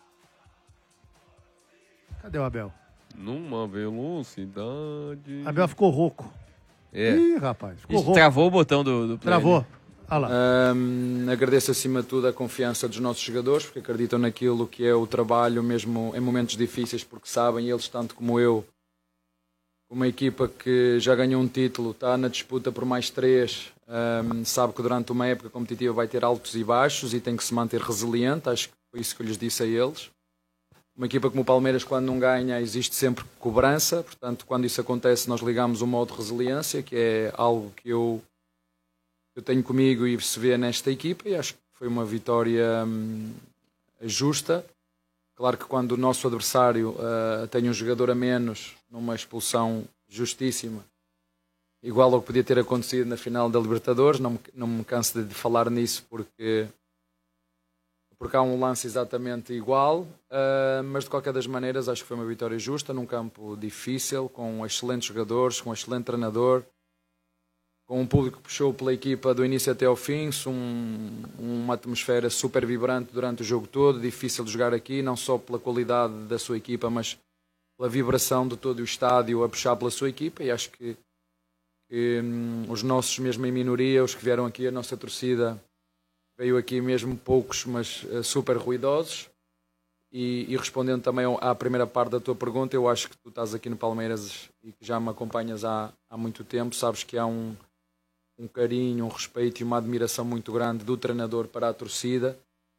Cadê o Abel? Numa velocidade... Abel ficou rouco. É. Ih, rapaz, ficou rouco. Travou o botão do, do play. Travou. Ah lá. Um, agradeço acima de tudo a confiança dos nossos jogadores, porque acreditam naquilo que é o trabalho, mesmo em momentos difíceis, porque sabem, eles tanto como eu, uma equipa que já ganhou um título, está na disputa por mais três, um, sabe que durante uma época competitiva vai ter altos e baixos e tem que se manter resiliente. Acho que foi isso que eu lhes disse a eles. Uma equipa como o Palmeiras, quando não ganha, existe sempre cobrança, portanto, quando isso acontece, nós ligamos o modo resiliência, que é algo que eu, eu tenho comigo e se vê nesta equipa, e acho que foi uma vitória hum, justa. Claro que quando o nosso adversário uh, tem um jogador a menos, numa expulsão justíssima, igual ao que podia ter acontecido na final da Libertadores, não me, não me canso de falar nisso, porque... porque há um lance exatamente igual, uh, mas de qualquer das maneiras acho que foi uma vitória justa, num campo difícil, com excelentes jogadores, com um excelente treinador, com um público que puxou pela equipa do início até ao fim, um, uma atmosfera super vibrante durante o jogo todo, difícil de jogar aqui, não só pela qualidade da sua equipa, mas pela vibração de todo o estádio a puxar pela sua equipa, e acho que, que hum, os nossos, mesmo em minoria, os que vieram aqui, a nossa torcida, veio aqui mesmo poucos, mas uh, super ruidosos. E, e respondendo também à primeira parte da tua pergunta, eu acho que tu estás aqui no Palmeiras e que já me acompanhas há, há muito tempo, sabes que há um, um carinho, um respeito e uma admiração muito grande do treinador para a torcida.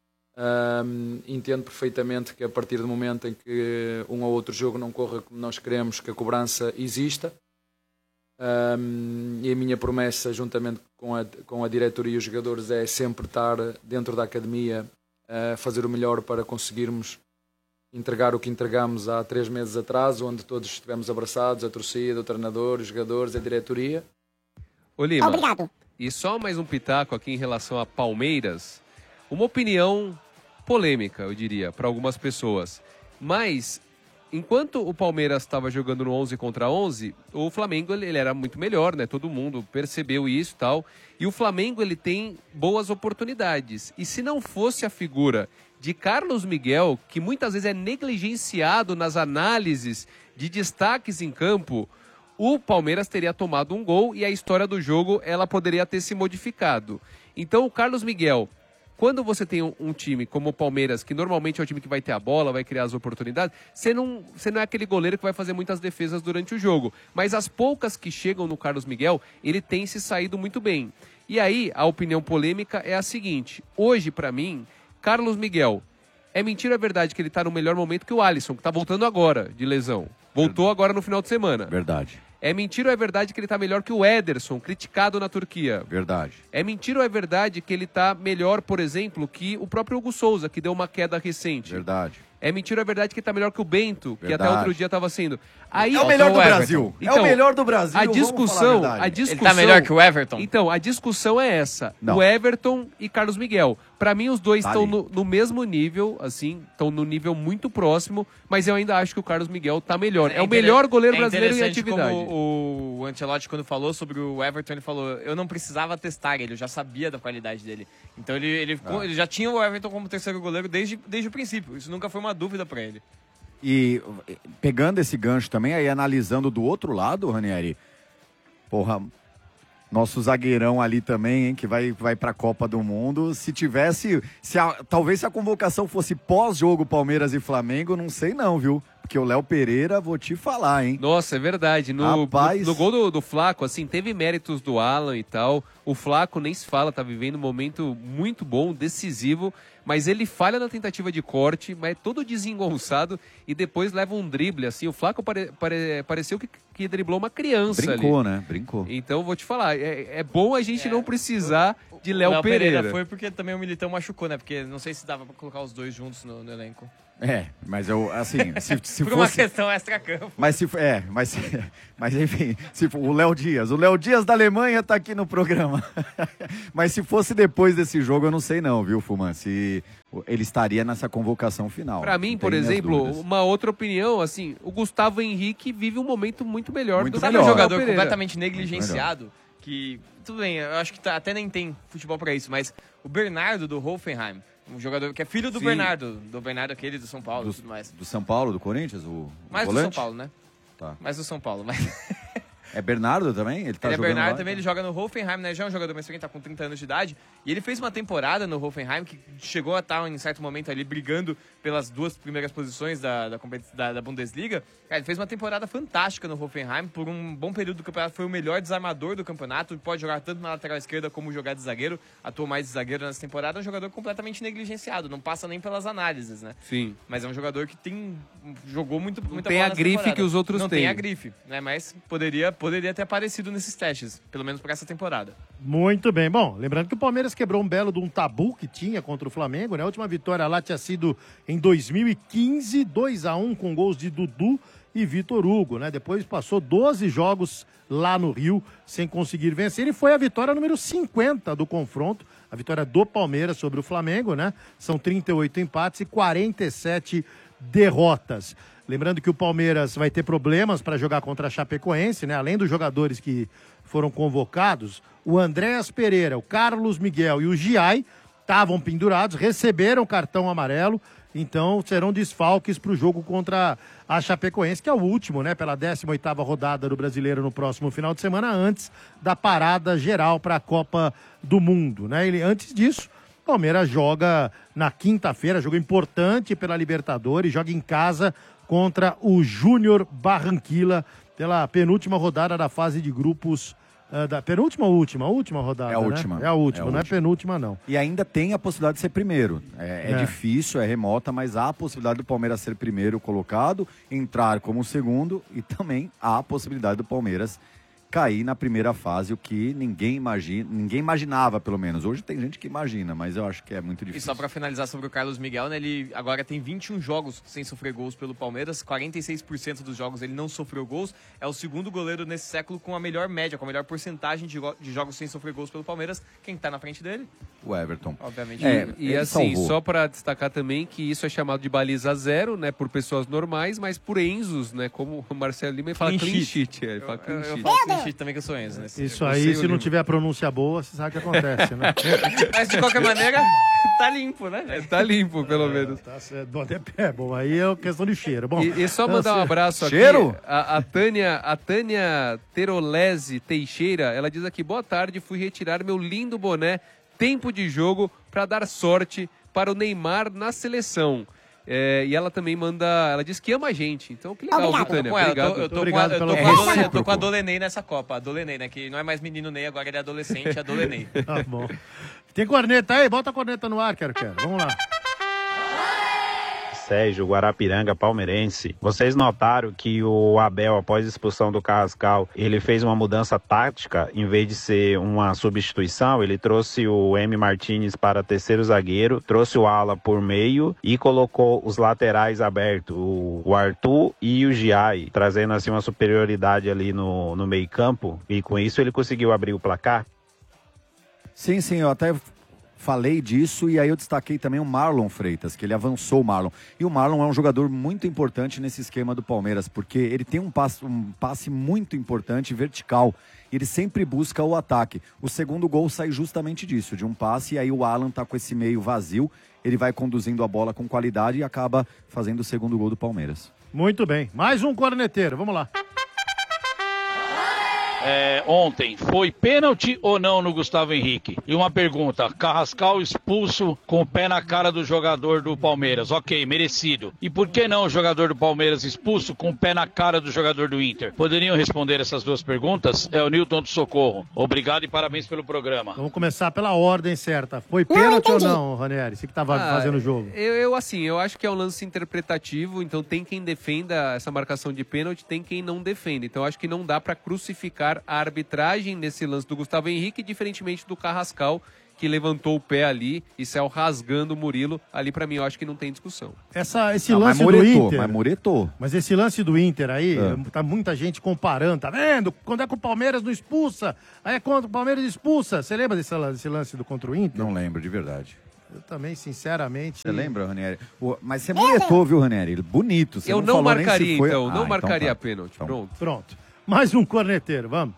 Um, entendo perfeitamente que a partir do momento em que um ou outro jogo não corra como nós queremos, que a cobrança exista. Um, e a minha promessa, juntamente com a, com a diretoria e os jogadores, é sempre estar dentro da academia a fazer o melhor para conseguirmos entregar o que entregamos há três meses atrás, onde todos estivemos abraçados, a torcida, o treinador, os jogadores, a diretoria. Ô Lima, Obrigado. E só mais um pitaco aqui em relação a Palmeiras. Uma opinião polêmica, eu diria, para algumas pessoas. Mas... enquanto o Palmeiras estava jogando no onze contra onze, o Flamengo ele, ele era muito melhor, né? Todo mundo percebeu isso e tal. E o Flamengo ele tem boas oportunidades. E se não fosse a figura de Carlos Miguel, que muitas vezes é negligenciado nas análises de destaques em campo, o Palmeiras teria tomado um gol e a história do jogo ela poderia ter se modificado. Então o Carlos Miguel... quando você tem um, um time como o Palmeiras, que normalmente é o time que vai ter a bola, vai criar as oportunidades, você não, você não é aquele goleiro que vai fazer muitas defesas durante o jogo. Mas as poucas que chegam no Carlos Miguel, ele tem se saído muito bem. E aí, a opinião polêmica é a seguinte. Hoje, pra mim, Carlos Miguel, é mentira ou é verdade que ele tá no melhor momento que o Alisson, que tá voltando agora de lesão. Voltou agora no final de semana. Verdade. É mentira ou é verdade que ele tá melhor que o Ederson, criticado na Turquia? Verdade. É mentira ou é verdade que ele tá melhor, por exemplo, que o próprio Hugo Souza, que deu uma queda recente? Verdade. É mentira ou é verdade que ele tá melhor que o Bento, que Verdade. até outro dia tava sendo? Aí, É o melhor do Everton. Brasil. Então, é o melhor do Brasil. A vamos falar discussão, verdade. a discussão... Ele tá melhor que o Everton? Então, a discussão é essa. Não. O Everton e Carlos Miguel. Pra mim, os dois Tá estão ali. no, no mesmo nível, assim, estão no nível muito próximo, mas eu ainda acho que o Carlos Miguel tá melhor. É, o inter- melhor goleiro é brasileiro em interessante atividade. Como o Ancelotti, quando falou sobre o Everton, ele falou, eu não precisava testar ele, eu já sabia da qualidade dele. Então ele, ele, ficou- Ah. ele já tinha o Everton como terceiro goleiro desde, desde o princípio. Isso nunca foi uma dúvida pra ele. E pegando esse gancho também, aí analisando do outro lado, Ranieri, porra, nosso zagueirão ali também, hein, que vai, vai pra Copa do Mundo, se tivesse, se a- talvez se a convocação fosse pós-jogo Palmeiras e Flamengo, não sei não, viu? Porque o Léo Pereira, vou te falar, hein? Nossa, é verdade. No, Rapaz. no, no gol do, do Flaco, assim, teve méritos do Alan e tal. O Flaco nem se fala, tá vivendo um momento muito bom, decisivo. Mas ele falha na tentativa de corte, mas é todo desengonçado e depois leva um drible, assim. O Flaco pare, pare, pareceu que, que driblou uma criança Brincou, ali. né? Brincou. Então, vou te falar, é, é bom a gente é, não precisar de Léo Pereira. Pereira foi porque também o Militão machucou, né? Porque não sei se dava pra colocar os dois juntos no, no elenco. É, mas eu, assim, se, se Por fosse... uma questão extra-campo. Mas se é, mas, mas enfim, se for, o Léo Dias, o Léo Dias da Alemanha tá aqui no programa. Mas se fosse depois desse jogo, eu não sei não, viu, Fuman, se ele estaria nessa convocação final. Pra mim, por exemplo, uma outra opinião, assim, o Gustavo Henrique vive um momento muito melhor muito do que melhor. um jogador Pereira. completamente negligenciado, que, tudo bem, eu acho que tá, até nem tem futebol pra isso, mas o Bernardo do Hoffenheim, um jogador que é filho do Sim. Bernardo, do Bernardo aquele do São Paulo do, e tudo mais. Do São Paulo, do Corinthians, o Mais volante? do São Paulo, né? Tá. Mais do São Paulo, mas... É Bernardo também? Ele tá ele é jogando Bernardo lá? também, ele joga no Hoffenheim, né? Já é um jogador mais experiente, tá com trinta anos de idade. E ele fez uma temporada no Hoffenheim que chegou a estar em certo momento ali brigando pelas duas primeiras posições da, da, da, da Bundesliga. Cara, ele fez uma temporada fantástica no Hoffenheim. Por um bom período do campeonato, foi o melhor desarmador do campeonato. Pode jogar tanto na lateral esquerda como jogar de zagueiro. Atuou mais de zagueiro nessa temporada. É um jogador completamente negligenciado, não passa nem pelas análises, né? Sim. Mas é um jogador que tem jogou muito, muita tem bola a nessa grife temporada. que os outros não têm. Não tem a grife, né? Mas poderia, poderia ter aparecido nesses testes, pelo menos para essa temporada. Muito bem. Bom, lembrando que o Palmeiras quebrou um belo de um tabu que tinha contra o Flamengo, né? A última vitória lá tinha sido em dois mil e quinze, dois a um com gols de Dudu e Vitor Hugo, né? Depois passou doze jogos lá no Rio sem conseguir vencer e foi a vitória número cinquenta do confronto, a vitória do Palmeiras sobre o Flamengo, né? São trinta e oito empates e quarenta e sete derrotas. Lembrando que o Palmeiras vai ter problemas para jogar contra a Chapecoense, né? Além dos jogadores que foram convocados, o Andréas Pereira, o Carlos Miguel e o Giai estavam pendurados, receberam cartão amarelo, então serão desfalques para o jogo contra a Chapecoense, que é o último, né? Pela décima oitava rodada do Brasileiro no próximo final de semana, antes da parada geral para a Copa do Mundo, né? Ele, antes disso, o Palmeiras joga na quinta-feira, jogo importante pela Libertadores, joga em casa contra o Júnior Barranquilla pela penúltima rodada da fase de grupos, uh, da penúltima ou última? última rodada, É a né? última. É a última, É a não última. é penúltima, não. E ainda tem a possibilidade de ser primeiro. É, é É. difícil, é remota, mas há a possibilidade do Palmeiras ser primeiro colocado, entrar como segundo e também há a possibilidade do Palmeiras cair na primeira fase, o que ninguém imagina, ninguém imaginava, pelo menos. Hoje tem gente que imagina, mas eu acho que é muito E difícil. só pra finalizar sobre o Carlos Miguel, né, ele agora tem vinte e um jogos sem sofrer gols pelo Palmeiras, quarenta e seis por cento dos jogos ele não sofreu gols, é o segundo goleiro nesse século com a melhor média, com a melhor porcentagem de, go- de jogos sem sofrer gols pelo Palmeiras. Quem tá na frente dele? O Everton. Obviamente. É, E ele assim, salvou. só para destacar também que isso é chamado de baliza zero, né, por pessoas normais, mas por Enzos, né, como o Marcelo Lima ele fala Clean clean sheet. sheet. é, ele fala Eu, clean eu sheet. falo clean sheet também que eu sou Enzo, né? Isso Eu aí, sei se o não livro. tiver pronúncia boa, você sabe o que acontece, né? Mas de qualquer maneira, tá limpo, né? É, tá limpo, pelo menos. Tá certo. Bom, até é bom, aí é questão de cheiro. Bom, E, e só mandar um abraço aqui. Cheiro? A, a Tânia, a Tânia Terolese Teixeira, ela diz aqui: boa tarde, fui retirar meu lindo boné, tempo de jogo, para dar sorte para o Neymar na seleção. É, e ela também manda, ela diz que ama a gente. Então, que legal, viu, Tânia? Com ela, Obrigado. eu tô, eu tô Obrigado com a, eu tô pelo com a Dole- eu tô recíproco. com a Dolenei nessa Copa. A Dolenei, né? Que não é mais menino Ney, agora ele é adolescente, a Dolenei. tá bom. Tem corneta aí? Bota a corneta no ar, quero, quero. Vamos lá. Sérgio, Guarapiranga, palmeirense. Vocês notaram que o Abel, após a expulsão do Carrascal, ele fez uma mudança tática, em vez de ser uma substituição, ele trouxe o M. Martínez para terceiro zagueiro, trouxe o Ala por meio e colocou os laterais abertos, o, o Arthur e o Giai, trazendo assim uma superioridade ali no, no meio campo, e com isso ele conseguiu abrir o placar. Sim, sim, eu até falei disso e aí eu destaquei também o Marlon Freitas, que ele avançou o Marlon. E o Marlon é um jogador muito importante nesse esquema do Palmeiras, porque ele tem um passe, um passe muito importante vertical. Ele sempre busca o ataque. O segundo gol sai justamente disso, de um passe, e aí o Alan tá com esse meio vazio, ele vai conduzindo a bola com qualidade e acaba fazendo o segundo gol do Palmeiras. Muito bem. Mais um corneteiro, vamos lá. é, ontem, foi pênalti ou não no Gustavo Henrique? E uma pergunta, Carrascal expulso com o pé na cara do jogador do Palmeiras, ok, merecido. E por que não o jogador do Palmeiras expulso com o pé na cara do jogador do Inter? Poderiam responder essas duas perguntas? É o Newton do Socorro. Obrigado e parabéns pelo programa. Vamos começar pela ordem certa. Foi pênalti ou não, Ranieri? Você que estava Ah, fazendo o jogo. Eu, eu, assim, eu acho que é um lance interpretativo, então tem quem defenda essa marcação de pênalti, tem quem não defenda. Então eu acho que não dá para crucificar a arbitragem nesse lance do Gustavo Henrique, diferentemente do Carrascal, que levantou o pé ali e saiu rasgando o Murilo. Ali, para mim, eu acho que não tem discussão. Essa, esse Não, mas lance do muretou, Inter... mas muretou. Mas esse lance do Inter aí, É. tá muita gente comparando, tá vendo? Quando é que o Palmeiras não expulsa, aí é quando o Palmeiras expulsa. Você lembra desse, desse lance do contra o Inter? Não lembro, de verdade. Eu também, sinceramente... Você lembra, Ranieri? O- Mas você muretou, viu, Ranieri? Bonito. Você Eu não, não falou nem marcaria, se foi... então. Ah, Não marcaria tá. a pênalti. Então, Pronto. Pronto. Mais um corneteiro, vamos.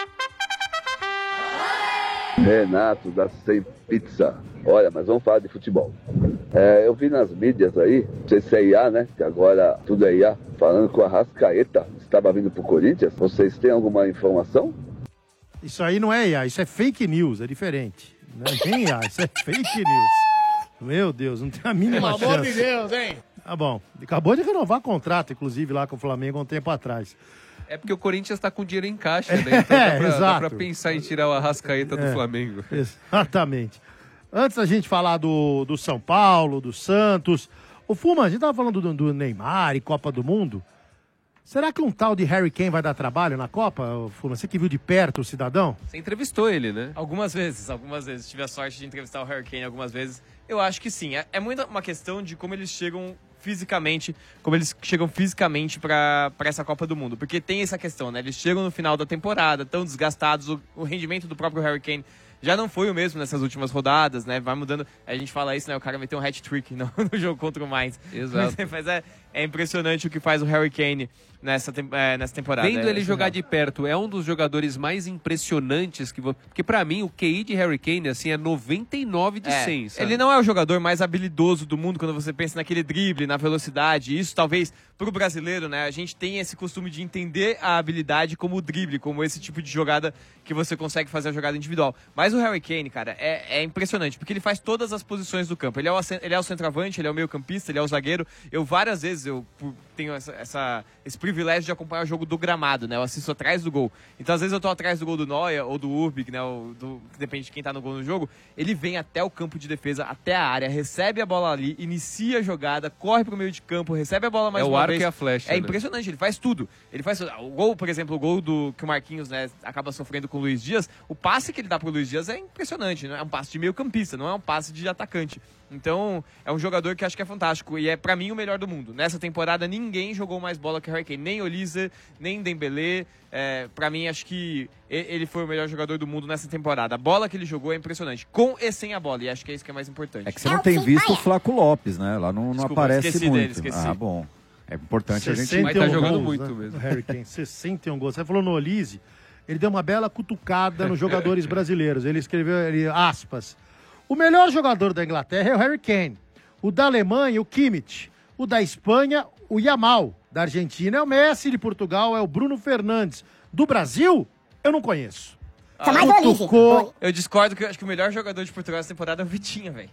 Renato da Sem Pizza. Olha, mas vamos falar de futebol. É, eu vi nas mídias aí, não sei se é I A, né? Que agora tudo é I A, falando que o Arrascaeta estava vindo pro Corinthians. Vocês têm alguma informação? Isso aí não é I A, isso é fake news, é diferente. Não é nem I A, isso é fake news. Meu Deus, não tem a mínima Pelo chance. amor de Deus, hein? Tá bom. Acabou de renovar contrato, inclusive, lá com o Flamengo há um tempo atrás. É porque o Corinthians tá com dinheiro em caixa, né? Então É, dá, pra, dá exato. pra pensar em tirar o Arrascaeta do É. Flamengo. Exatamente. Antes da gente falar do, do São Paulo, do Santos, o Fuma, a gente tava falando do, do Neymar e Copa do Mundo. Será que um tal de Harry Kane vai dar trabalho na Copa, ô, Fuma? Você que viu de perto o cidadão? Você entrevistou ele, né? Algumas vezes, algumas vezes. Tive a sorte de entrevistar o Harry Kane algumas vezes. Eu acho que sim. É, é muito uma questão de como eles chegam fisicamente, como eles chegam fisicamente pra pra essa Copa do Mundo. Porque tem essa questão, né? Eles chegam no final da temporada, tão desgastados, o, o rendimento do próprio Harry Kane já não foi o mesmo nessas últimas rodadas, né? Vai mudando. A gente fala isso, né? O cara meteu um hat-trick no, no jogo contra o Mainz. Exato. Mas, mas é, é impressionante o que faz o Harry Kane nessa, tem- é, nessa temporada. Vendo É ele jogar surreal. de perto, é um dos jogadores mais impressionantes que vou... Porque pra mim, o Q I de Harry Kane, assim, é noventa e nove de É, cem, sabe? ele não é o jogador mais habilidoso do mundo quando você pensa naquele drible, na velocidade. Isso talvez pro brasileiro, né? A gente tem esse costume de entender a habilidade como o drible, como esse tipo de jogada que você consegue fazer a jogada individual. Mas o Harry Kane, cara, é, é impressionante, porque ele faz todas as posições do campo. Ele é o, ace- ele é o centroavante, ele é o meio-campista, ele é o zagueiro. Eu várias vezes eu por- tenho essa, essa- esse privilégio de acompanhar o jogo do gramado, né? Eu assisto atrás do gol. Então, às vezes eu tô atrás do gol do Neuer ou do Urbik, né? O, do, que depende de quem tá no gol no jogo. Ele vem até o campo de defesa, até a área, recebe a bola ali, inicia a jogada, corre pro meio de campo, recebe a bola mais É o uma arco vez. e a flecha, É né? impressionante, ele faz tudo. Ele faz o gol, por exemplo, o gol do que o Marquinhos, né, acaba sofrendo com o Luiz Dias. O passe que ele dá pro Luiz Dias é impressionante, né? É um passe de meio-campista, não é um passe de atacante. Então, é um jogador que acho que é fantástico e é pra mim o melhor do mundo. Nessa temporada ninguém jogou mais bola que o Harry Kane, nem Olise, nem Dembélé. É, para mim acho que e- ele foi o melhor jogador do mundo nessa temporada. A bola que ele jogou é impressionante, com e sem a bola, e acho que é isso que é mais importante. É que você não tem visto o Flaco Lopes, né? Lá não, não Desculpa, aparece esqueci muito. dele, esqueci. Ah, bom. É importante a gente... sessenta e um Mas tá jogando gols, muito né? mesmo. O Harry Kane, sessenta e um gols. Você falou no Olise, ele deu uma bela cutucada nos jogadores brasileiros. Ele escreveu, ele, aspas, o melhor jogador da Inglaterra é o Harry Kane. O da Alemanha, o Kimmich. O da Espanha, o Yamal. Da Argentina é o Messi, de Portugal é o Bruno Fernandes. Do Brasil, eu não conheço. Ah, Cutucou. eu discordo que eu acho que o melhor jogador de Portugal nessa temporada é o Vitinha, velho.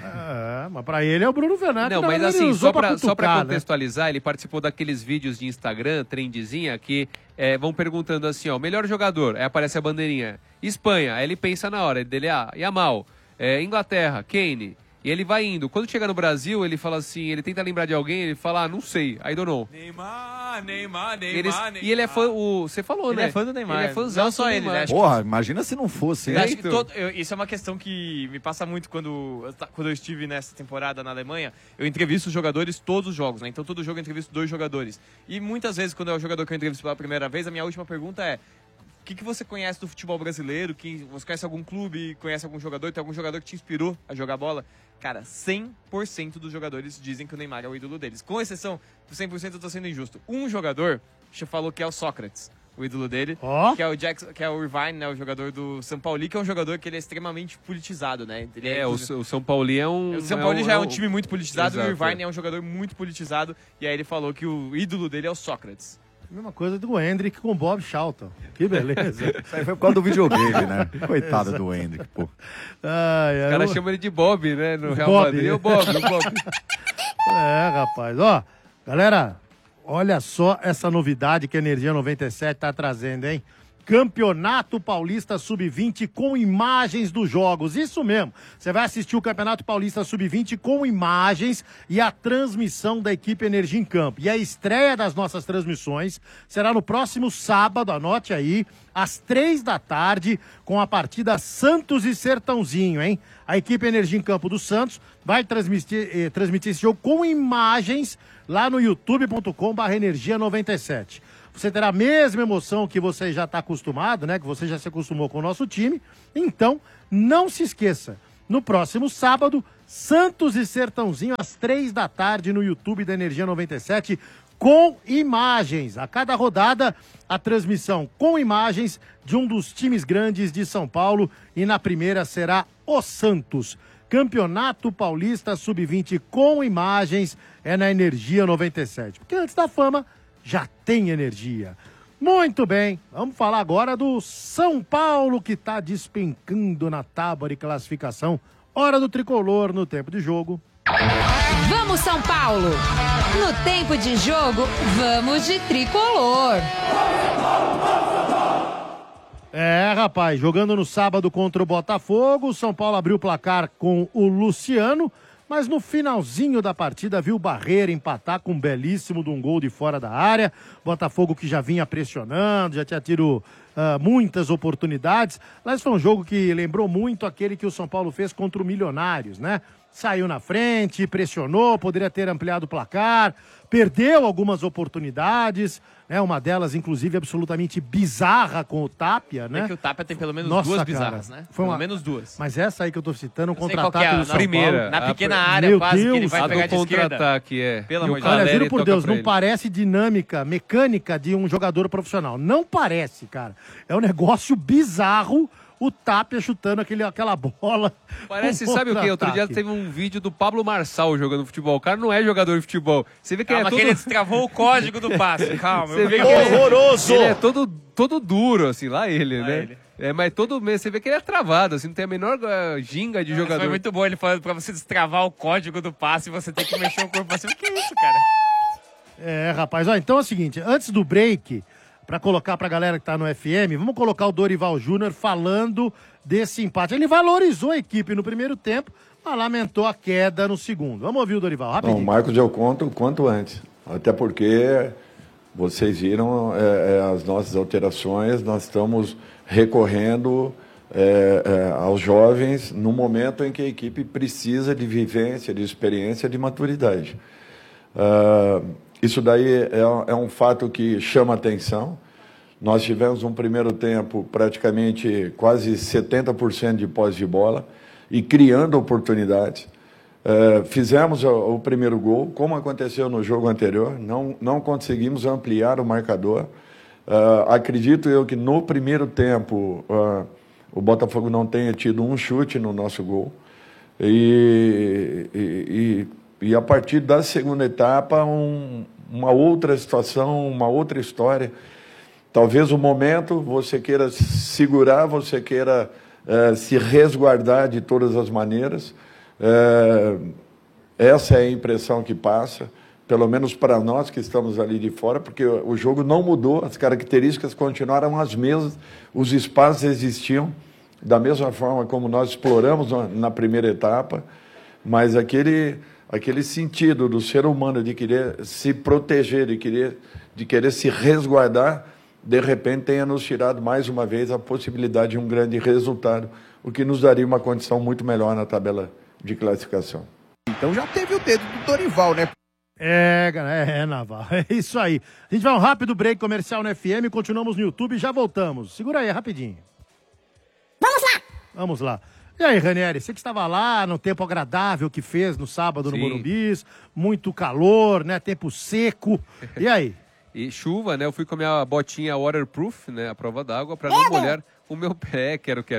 É, mas pra ele é o Bruno Fernandes. Não, Na mas verdade, ele assim, usou só pra, só pra cutucar, né? contextualizar, ele participou daqueles vídeos de Instagram, trendezinha, que é, vão perguntando assim, ó, melhor jogador, aí aparece a bandeirinha. Espanha, aí ele pensa na hora, dele, ah, Yamal, é, Inglaterra, Kane, e ele vai indo. Quando chega no Brasil, ele fala assim, ele tenta lembrar de alguém, ele fala, ah, não sei, I don't know. Neymar, Neymar, Eles- Neymar, e ele é fã, o, você falou, Ele né? é fã do Neymar. Ele é fãzão Não só do ele, Neymar. né? Acho Porra, imagina se não fosse. Eu né? acho que todo- eu- isso é uma questão que me passa muito quando, eu ta- quando eu estive nessa temporada na Alemanha. Eu entrevisto os jogadores todos os jogos, né? Então todo jogo eu entrevisto dois jogadores. E muitas vezes, quando é o jogador que eu entrevisto pela primeira vez, a minha última pergunta é: o que, que você conhece do futebol brasileiro? Quem, você conhece algum clube? Conhece algum jogador? Tem algum jogador que te inspirou a jogar bola? Cara, cem por cento dos jogadores dizem que o Neymar é o ídolo deles. Com exceção do cem por cento, eu tô sendo injusto. Um jogador falou que é o Sócrates, o ídolo dele, Ó. que é o Jackson, que é o Irvine, né, o jogador do São Paulo, que é um jogador que ele é extremamente politizado, né? Ele É, o, o São Paulo é um... o São é Paulo já é um um- time muito politizado, Exato, e o Irvine é. é um jogador muito politizado, e aí ele falou que o ídolo dele é o Sócrates. Mesma coisa do Hendrick com o Bob Charlton. Que beleza. Isso aí foi por causa do videogame, né? Coitado do Hendrick, pô. Ai, ai, Os caras eu... chamam ele de Bob, né? No Real Bob. Madrid. O Bob, o Bob. É, rapaz. Ó, galera, olha só essa novidade que a Energia noventa e sete tá trazendo, hein? Campeonato Paulista sub vinte com imagens dos jogos. Isso mesmo. Você vai assistir o Campeonato Paulista sub vinte com imagens e a transmissão da equipe Energia em Campo. E a estreia das nossas transmissões será no próximo sábado, anote aí, às três da tarde, com a partida Santos e Sertãozinho, hein? A equipe Energia em Campo do Santos vai transmitir, eh, transmitir esse jogo com imagens lá no youtube ponto com barra energia noventa e sete. Você terá a mesma emoção que você já está acostumado, né? Que você já se acostumou com o nosso time. Então, não se esqueça. No próximo sábado, Santos e Sertãozinho, às três da tarde, no YouTube da Energia noventa e sete, com imagens. A cada rodada, a transmissão com imagens de um dos times grandes de São Paulo. E na primeira será o Santos. Campeonato Paulista sub vinte com imagens é na Energia noventa e sete. Porque antes da fama, já tem energia. Muito bem, vamos falar agora do São Paulo, que está despencando na tábua de classificação. Hora do tricolor no tempo de jogo. Vamos, São Paulo! No tempo de jogo, vamos de tricolor. É, rapaz, jogando no sábado contra o Botafogo, o São Paulo abriu o placar com o Luciano, mas no finalzinho da partida viu o Barreira empatar com um belíssimo de um gol de fora da área. Botafogo que já vinha pressionando, já tinha tido uh, muitas oportunidades. Mas foi um jogo que lembrou muito aquele que o São Paulo fez contra o Milionários, né? Saiu na frente, pressionou, poderia ter ampliado o placar, perdeu algumas oportunidades, né? Uma delas, inclusive, absolutamente bizarra com o Tapia, né? É que o Tapia tem pelo menos Nossa, duas cara, bizarras, né? Foi pelo uma... menos duas. Mas essa aí que eu tô citando, um Eu sei qual que é, contra-ataque a do São primeira, Paulo. Na pequena a... área Meu quase Deus, que ele vai a pegar do de esquerda. contra-ataque, é. Pelo E amor o de Deus. Olha, Caleri juro por toca Deus, pra não ele. parece dinâmica, mecânica de um jogador profissional. Não parece, cara. É um negócio bizarro o Tapia chutando aquele, aquela bola. Parece, com sabe o quê? Outro dia contra-ataque. teve um vídeo do Pablo Marçal jogando futebol. O cara não é jogador de futebol. Você vê que Calma, ele é que todo... ele destravou o código do passe. Calma. Você eu vê vi que ele, Horroroso! ele é todo, todo duro, assim, lá ele, Lá né? ele. É, mas todo mês você vê que ele é travado, assim, não tem a menor uh, ginga de Mas jogador. Foi muito bom ele falando pra você destravar o código do passe e você tem que mexer o corpo pra cima. O que é isso, cara? É, rapaz, ó, então é o seguinte, antes do break, pra colocar pra galera que tá no F M, vamos colocar o Dorival Júnior falando desse empate. Ele valorizou a equipe no primeiro tempo, mas lamentou a queda no segundo. Vamos ouvir o Dorival, Não, rapidinho. Marcos, eu conto o quanto antes. Até porque vocês viram é, é, as nossas alterações, nós estamos recorrendo é, é, aos jovens no momento em que a equipe precisa de vivência, de experiência, de maturidade. Ah, isso daí é, é um fato que chama atenção. Nós tivemos um primeiro tempo praticamente quase setenta por cento de posse de bola e criando oportunidades. Uh, fizemos o, o primeiro gol, como aconteceu no jogo anterior, não, não conseguimos ampliar o marcador. Uh, acredito eu que no primeiro tempo uh, o Botafogo não tenha tido um chute no nosso gol. E, e, e, e a partir da segunda etapa, um, uma outra situação, uma outra história. Talvez o momento você queira segurar, você queira uh, se resguardar de todas as maneiras. Uh, essa é a impressão que passa, pelo menos para nós que estamos ali de fora, porque o jogo não mudou, as características continuaram as mesmas, os espaços existiam da mesma forma como nós exploramos na primeira etapa, mas aquele, aquele sentido do ser humano de querer se proteger, de querer, de querer se resguardar, de repente tenha nos tirado mais uma vez a possibilidade de um grande resultado, o que nos daria uma condição muito melhor na tabela de classificação. Então já teve o dedo do Dorival, né? É, é, é, Naval, é isso aí. A gente vai um rápido break comercial no F M, continuamos no YouTube e já voltamos. Segura aí, rapidinho. Vamos lá! Vamos lá. E aí, Ranieri, você que estava lá no tempo agradável que fez no sábado no Sim. Morumbis, muito calor, né, tempo seco, e aí? E chuva, né? Eu fui com a minha botinha waterproof, né? A prova d'água, para não molhar o meu pé, quero, quero.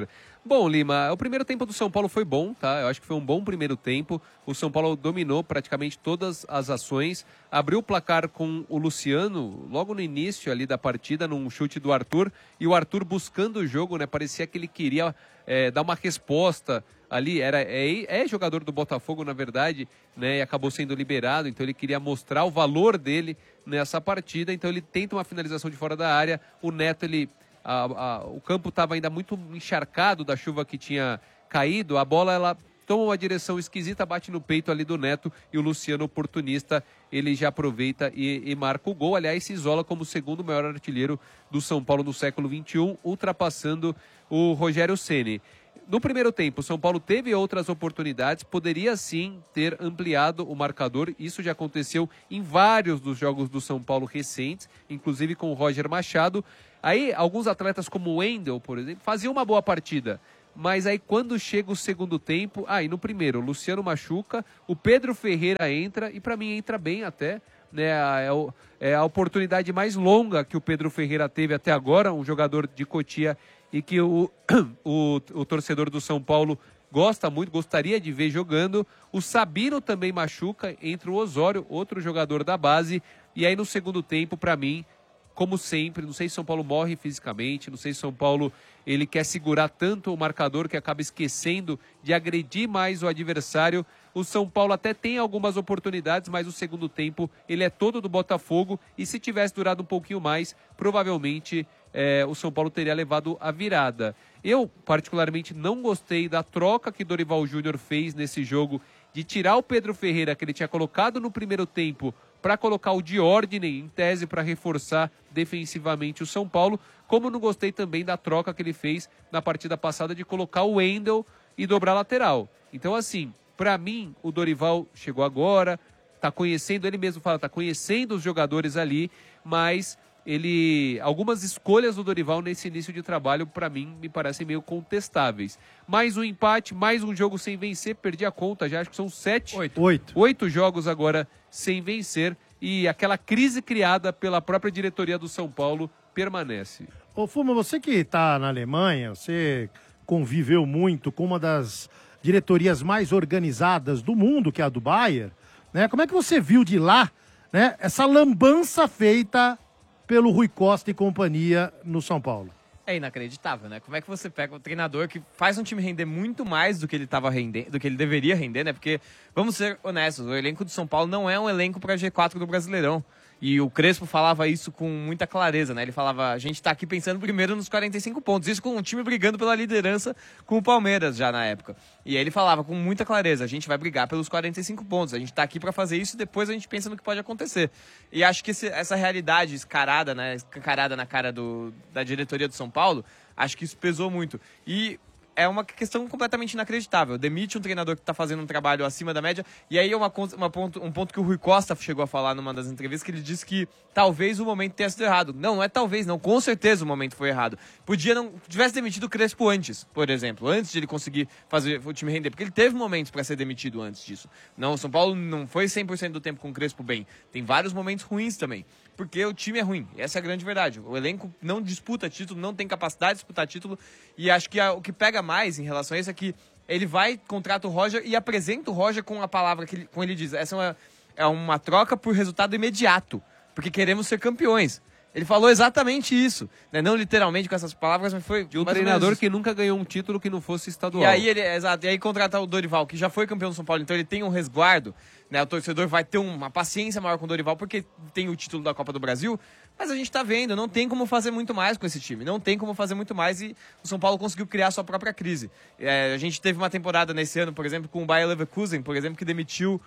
Bom, Lima, o primeiro tempo do São Paulo foi bom, tá? Eu acho que foi um bom primeiro tempo. O São Paulo dominou praticamente todas as ações. Abriu o placar com o Luciano logo no início ali da partida, num chute do Arthur. E o Arthur buscando o jogo, né? Parecia que ele queria é, dar uma resposta ali. Era, é, é jogador do Botafogo, na verdade, né? E acabou sendo liberado. Então ele queria mostrar o valor dele nessa partida. Então ele tenta uma finalização de fora da área. O Neto, ele... A, a, o campo estava ainda muito encharcado da chuva que tinha caído, a bola ela toma uma direção esquisita, bate no peito ali do Neto e o Luciano, oportunista, ele já aproveita e, e marca o gol. Aliás, se isola como o segundo maior artilheiro do São Paulo no século vinte e um, ultrapassando o Rogério Ceni. No primeiro tempo, o São Paulo teve outras oportunidades, poderia sim ter ampliado o marcador. Isso já aconteceu em vários dos jogos do São Paulo recentes, inclusive com o Roger Machado. Aí, alguns atletas como o Wendel, por exemplo, faziam uma boa partida. Mas aí, quando chega o segundo tempo... Aí, ah, no primeiro, o Luciano machuca, o Pedro Ferreira entra, e para mim entra bem até. Né? É, o, é a oportunidade mais longa que o Pedro Ferreira teve até agora, um jogador de Cotia, e que o, o, o torcedor do São Paulo gosta muito, gostaria de ver jogando. O Sabino também machuca, entra o Osório, outro jogador da base. E aí, no segundo tempo, para mim... Como sempre, não sei se São Paulo morre fisicamente, não sei se São Paulo ele quer segurar tanto o marcador que acaba esquecendo de agredir mais o adversário. O São Paulo até tem algumas oportunidades, mas o segundo tempo ele é todo do Botafogo e se tivesse durado um pouquinho mais, provavelmente é, o São Paulo teria levado a virada. Eu, particularmente, não gostei da troca que Dorival Júnior fez nesse jogo de tirar o Pedro Ferreira, que ele tinha colocado no primeiro tempo, para colocar o Diordine em tese para reforçar defensivamente o São Paulo, como não gostei também da troca que ele fez na partida passada de colocar o Wendel e dobrar lateral. Então, assim, para mim, o Dorival chegou agora, tá conhecendo, ele mesmo fala, tá conhecendo os jogadores ali, mas ele, algumas escolhas do Dorival nesse início de trabalho, para mim, me parecem meio contestáveis. Mais um empate, mais um jogo sem vencer, perdi a conta já, acho que são sete, oito, oito. oito jogos agora sem vencer, e aquela crise criada pela própria diretoria do São Paulo permanece. Ô Fuma, você que está na Alemanha, você conviveu muito com uma das diretorias mais organizadas do mundo, que é a do Bayern, né? Como é que você viu de lá, né, essa lambança feita pelo Rui Costa e companhia no São Paulo? É inacreditável, né? Como é que você pega um treinador que faz um time render muito mais do que ele tava rendendo, do que ele deveria render, né? Porque, vamos ser honestos, o elenco do São Paulo não é um elenco para G quatro do Brasileirão. E o Crespo falava isso com muita clareza, né? Ele falava, a gente tá aqui pensando primeiro nos quarenta e cinco pontos. Isso com um time brigando pela liderança com o Palmeiras já na época. E aí ele falava com muita clareza, a gente vai brigar pelos quarenta e cinco pontos. A gente tá aqui para fazer isso e depois a gente pensa no que pode acontecer. E acho que esse, essa realidade escarada, né? Escancarada na cara do, da diretoria do São Paulo, acho que isso pesou muito. E é uma questão completamente inacreditável. Demite um treinador que está fazendo um trabalho acima da média. E aí é uma, uma ponto, um ponto que o Rui Costa chegou a falar numa das entrevistas, que ele disse que talvez o momento tenha sido errado. Não, não é talvez, não. Com certeza o momento foi errado. Podia não... Tivesse demitido o Crespo antes, por exemplo. Antes de ele conseguir fazer o time render. Porque ele teve momentos para ser demitido antes disso. Não, o São Paulo não foi cem por cento do tempo com o Crespo bem. Tem vários momentos ruins também. Porque o time é ruim. Essa é a grande verdade. O elenco não disputa título, não tem capacidade de disputar título. E acho que a, o que pega mais em relação a isso é que ele vai, contrata o Roger e apresenta o Roger com a palavra que ele, como ele diz. Essa é uma, é uma troca por resultado imediato. Porque queremos ser campeões. Ele falou exatamente isso, né? Não literalmente com essas palavras, mas foi de um treinador que nunca ganhou um título que não fosse estadual. E aí ele, exato, e aí contratar o Dorival, que já foi campeão do São Paulo, então ele tem um resguardo, né? O torcedor vai ter uma paciência maior com o Dorival porque tem o título da Copa do Brasil, mas a gente tá vendo, não tem como fazer muito mais com esse time, não tem como fazer muito mais e o São Paulo conseguiu criar sua própria crise. É, a gente teve uma temporada nesse ano, por exemplo, com o Bayer Leverkusen, por exemplo, que demitiu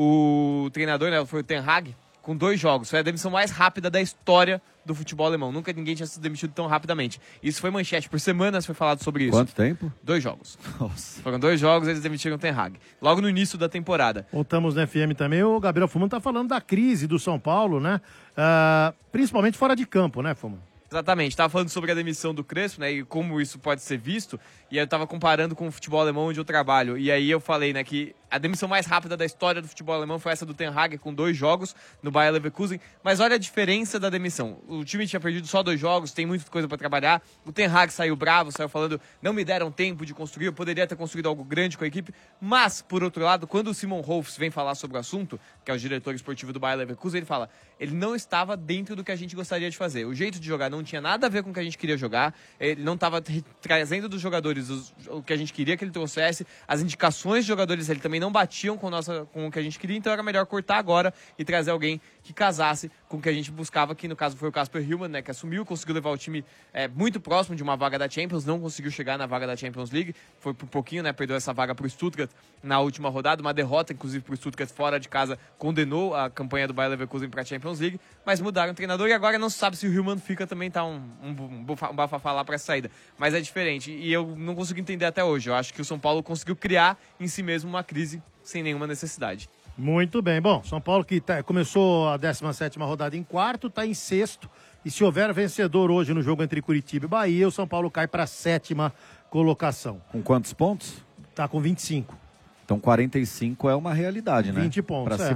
o treinador, né? Foi o Ten Hag, com dois jogos. Foi a demissão mais rápida da história do futebol alemão. Nunca ninguém tinha sido demitido tão rapidamente. Isso foi manchete. Por semanas foi falado sobre isso. Quanto tempo? Dois jogos. Nossa. Foram dois jogos, eles demitiram o Ten Hag. Logo no início da temporada. Voltamos na F M também. O Gabriel Fumano tá falando da crise do São Paulo, né? Uh, principalmente fora de campo, né, Fumano? Exatamente, estava falando sobre a demissão do Crespo, né, e como isso pode ser visto, e aí eu estava comparando com o futebol alemão onde eu trabalho, e aí eu falei, né, que a demissão mais rápida da história do futebol alemão foi essa do Ten Hag, com dois jogos no Bayer Leverkusen. Mas olha a diferença da demissão. O time tinha perdido só dois jogos, tem muita coisa para trabalhar. O Ten Hag saiu bravo, saiu falando, não me deram tempo de construir, eu poderia ter construído algo grande com a equipe. Mas, por outro lado, quando o Simon Rolfs vem falar sobre o assunto, que é o diretor esportivo do Bayer Leverkusen, ele fala, ele não estava dentro do que a gente gostaria de fazer. O jeito de jogar não tinha nada a ver com o que a gente queria jogar, ele não estava trazendo dos jogadores os, o que a gente queria que ele trouxesse, as indicações de jogadores ele também não batiam com, nossa, com o que a gente queria, então era melhor cortar agora e trazer alguém que casasse com o que a gente buscava, que no caso foi o Kasper Hjulmand, né, que assumiu, conseguiu levar o time é, muito próximo de uma vaga da Champions, não conseguiu chegar na vaga da Champions League, foi por pouquinho, né, perdeu essa vaga para o Stuttgart na última rodada, uma derrota inclusive para o Stuttgart fora de casa, condenou a campanha do Bayer Leverkusen para a Champions League, mas mudaram o treinador e agora não se sabe se o Hjulmand fica, também tá um, um, um bafafá lá para a saída, mas é diferente e eu não consigo entender até hoje, eu acho que o São Paulo conseguiu criar em si mesmo uma crise sem nenhuma necessidade. Muito bem. Bom, São Paulo que tá, começou a décima sétima rodada em quarto, está em sexto. E se houver vencedor hoje no jogo entre Curitiba e Bahia, o São Paulo cai para a sétima colocação. Com quantos pontos? Está com vinte e cinco. Então quarenta e cinco é uma realidade, né? vinte pontos, pra é. se